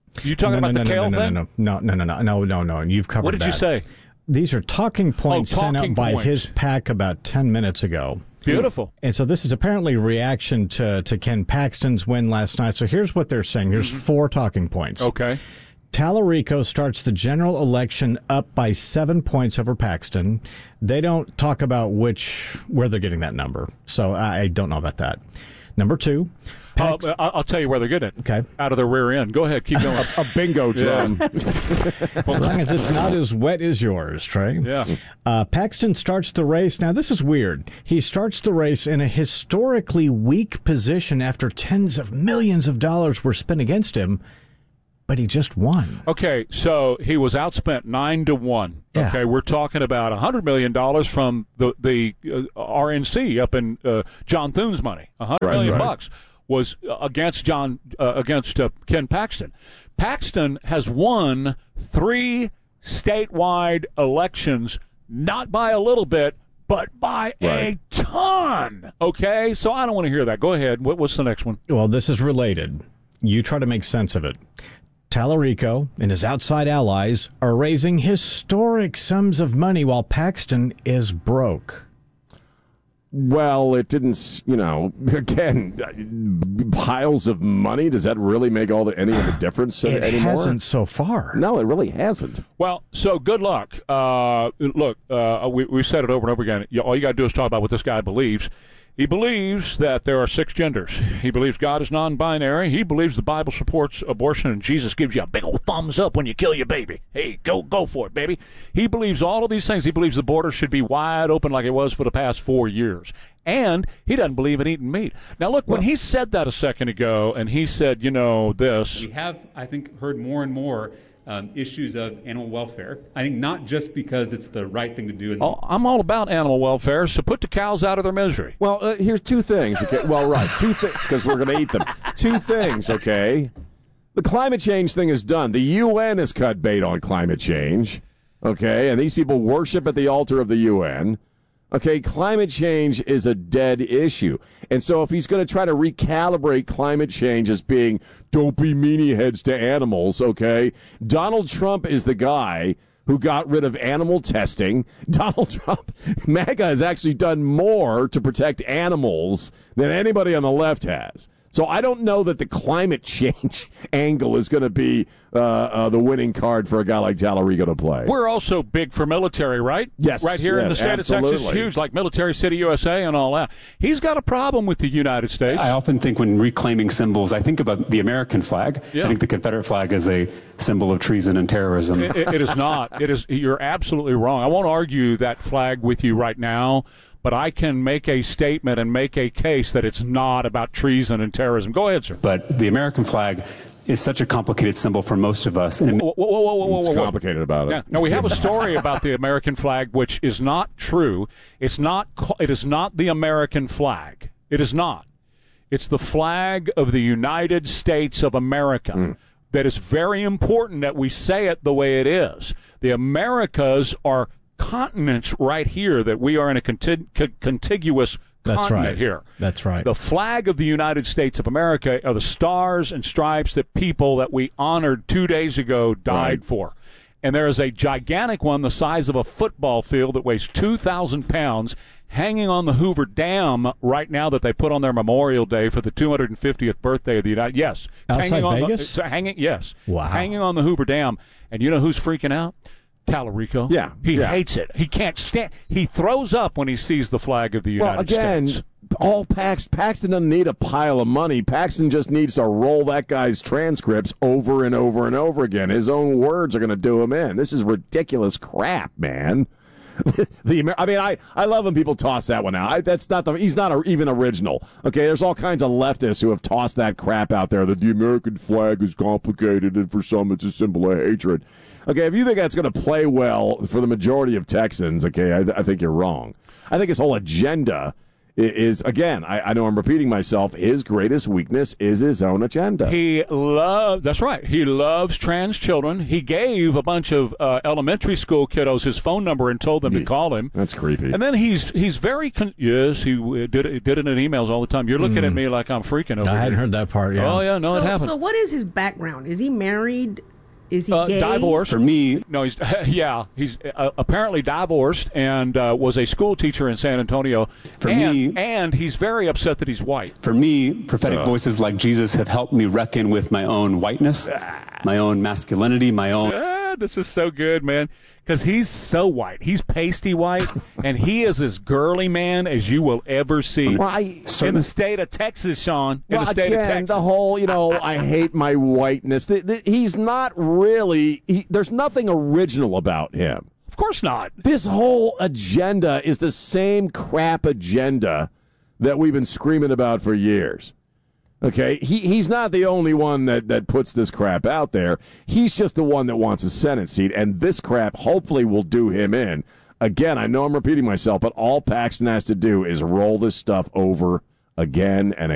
You talking no, about no, the no, kale no, thing? No, no, no, no, no, no, no, no, no. You've covered What did that. you say? These are talking points Oh, sent talking out by points. his pack about ten minutes ago. Beautiful. And so this is apparently a reaction to, to Ken Paxton's win last night. So here's what they're saying. Here's Mm-hmm. four talking points. Okay. Tallarico starts the general election up by seven points over Paxton. They don't talk about which where they're getting that number, so I don't know about that. Number two, Uh, I'll I'll tell you where they're getting it. Okay. Out of their rear end. Go ahead. Keep going. a bingo drum. as long as it's not as wet as yours, Trey. Yeah. Uh, Paxton starts the race. Now, this is weird. He starts the race in a historically weak position after tens of millions of dollars were spent against him, but he just won. Okay, so he was outspent nine to one. Yeah. Okay, we're talking about a hundred million dollars from the the uh, R N C up in uh, John Thune's money. A hundred Right, million right. bucks was against John uh, against uh, Ken Paxton. Paxton has won three statewide elections, not by a little bit, but by Right. a ton. Okay, so I don't want to hear that. Go ahead. What, what's the next one? Well, this is related. You try to make sense of it. Tallarico and his outside allies are raising historic sums of money while Paxton is broke. Well, it didn't, s- you know, again, piles of money. Does that really make all the any of the difference It anymore? hasn't so far. No, it really hasn't. Well, so good luck. Uh, look, uh, we, we've said it over and over again. You- All you got to do is talk about what this guy believes. He believes that there are six genders. He believes God is non-binary. He believes the Bible supports abortion, and Jesus gives you a big old thumbs up when you kill your baby. Hey, go go for it, baby. He believes all of these things. He believes the border should be wide open like it was for the past four years. And he doesn't believe in eating meat. Now, look, when he said that a second ago, and he said, you know, this. We have, I think, heard more and more um, issues of animal welfare. I think not just because it's the right thing to do. And Oh, I'm all about animal welfare, so put the cows out of their misery. Well, uh, here's two things. Okay? Well, right, two things, because we're going to eat them. Two things, okay? The climate change thing is done. The U N has cut bait on climate change, okay? And these people worship at the altar of the U N. Okay, climate change is a dead issue. And so if he's going to try to recalibrate climate change as being, don't be meanie heads to animals, okay? Donald Trump is the guy who got rid of animal testing. Donald Trump, MAGA, has actually done more to protect animals than anybody on the left has. So I don't know that the climate change angle is going to be uh, uh, the winning card for a guy like Tallarico to play. We're also big for military, right? Yes. Right here in Yeah, the state absolutely. of Texas, huge, like Military City, U S A, and all that. He's got a problem with the United States. I often think when reclaiming symbols, I think about the American flag. Yeah. I think the Confederate flag is a symbol of treason and terrorism. It, it- it is not. It is. You're absolutely wrong. I won't argue that flag with you right now, but I can make a statement and make a case that it's not about treason and terrorism. Go ahead, sir. But the American flag is such a complicated symbol for most of us. And it Whoa, whoa, whoa, whoa, whoa, It's whoa, whoa. complicated about it. Now, now we have a story about the American flag, which is not true. It's not. ca- It is not the American flag. It is not. It's the flag of the United States of America. That is very important that we say it the way it is. The Americas are continents right here. That we are in a conti- co- contiguous That's continent right. here. That's right. The flag of the United States of America are the stars and stripes that people that we honored two days ago died Right. for. And there is a gigantic one the size of a football field that weighs two thousand pounds hanging on the Hoover Dam right now that they put on their Memorial Day for the two hundred fiftieth birthday of the United Yes. It's Outside hanging on Vegas? The, it's hanging, yes. Wow. Hanging on the Hoover Dam. And you know who's freaking out? Tallarico. Yeah, He yeah. hates it. He can't stand He throws up when he sees the flag of the United Well, again, States. all Pax, Paxton doesn't need a pile of money. Paxton just needs to roll that guy's transcripts over and over and over again. His own words are going to do him in. This is ridiculous crap, man. the Amer- I mean, I, I love when people toss that one out. I, that's not the. He's not a, even original. Okay, there's all kinds of leftists who have tossed that crap out there. That the American flag is complicated, and for some, it's a symbol of hatred. Okay, if you think that's going to play well for the majority of Texans, okay, I, I think you're wrong. I think his whole agenda is, again, I, I know I'm repeating myself, his greatest weakness is his own agenda. He loves, that's right, he loves trans children. He gave a bunch of uh, elementary school kiddos his phone number and told them to call him. That's creepy. And then he's he's very, con- yes, he uh, did, it, did it in emails all the time. You're looking Mm. at me like I'm freaking over I hadn't here. heard that part, yeah. Oh, yeah, no, so, it happened. So what is his background? Is he married? Is he Uh, gay? divorced. For me, No, he's yeah, he's uh, apparently divorced and uh, was a school teacher in San Antonio. For and, me- and he's very upset that he's white. For me, prophetic Uh. voices like Jesus have helped me reckon with my own whiteness, my own masculinity, my own. Ah, this is so good, man, because he's so white. He's pasty white, and he is as girly man as you will ever see Well, I- in the state of Texas, Sean. In Well, the state again, of Texas. the whole, you know, I hate my whiteness. The, the, he's not really, he, there's nothing original about him. Of course not. This whole agenda is the same crap agenda that we've been screaming about for years. Okay, he he's not the only one that, that puts this crap out there. He's just the one that wants a Senate seat, and this crap hopefully will do him in. Again, I know I'm repeating myself, but all Paxton has to do is roll this stuff over again and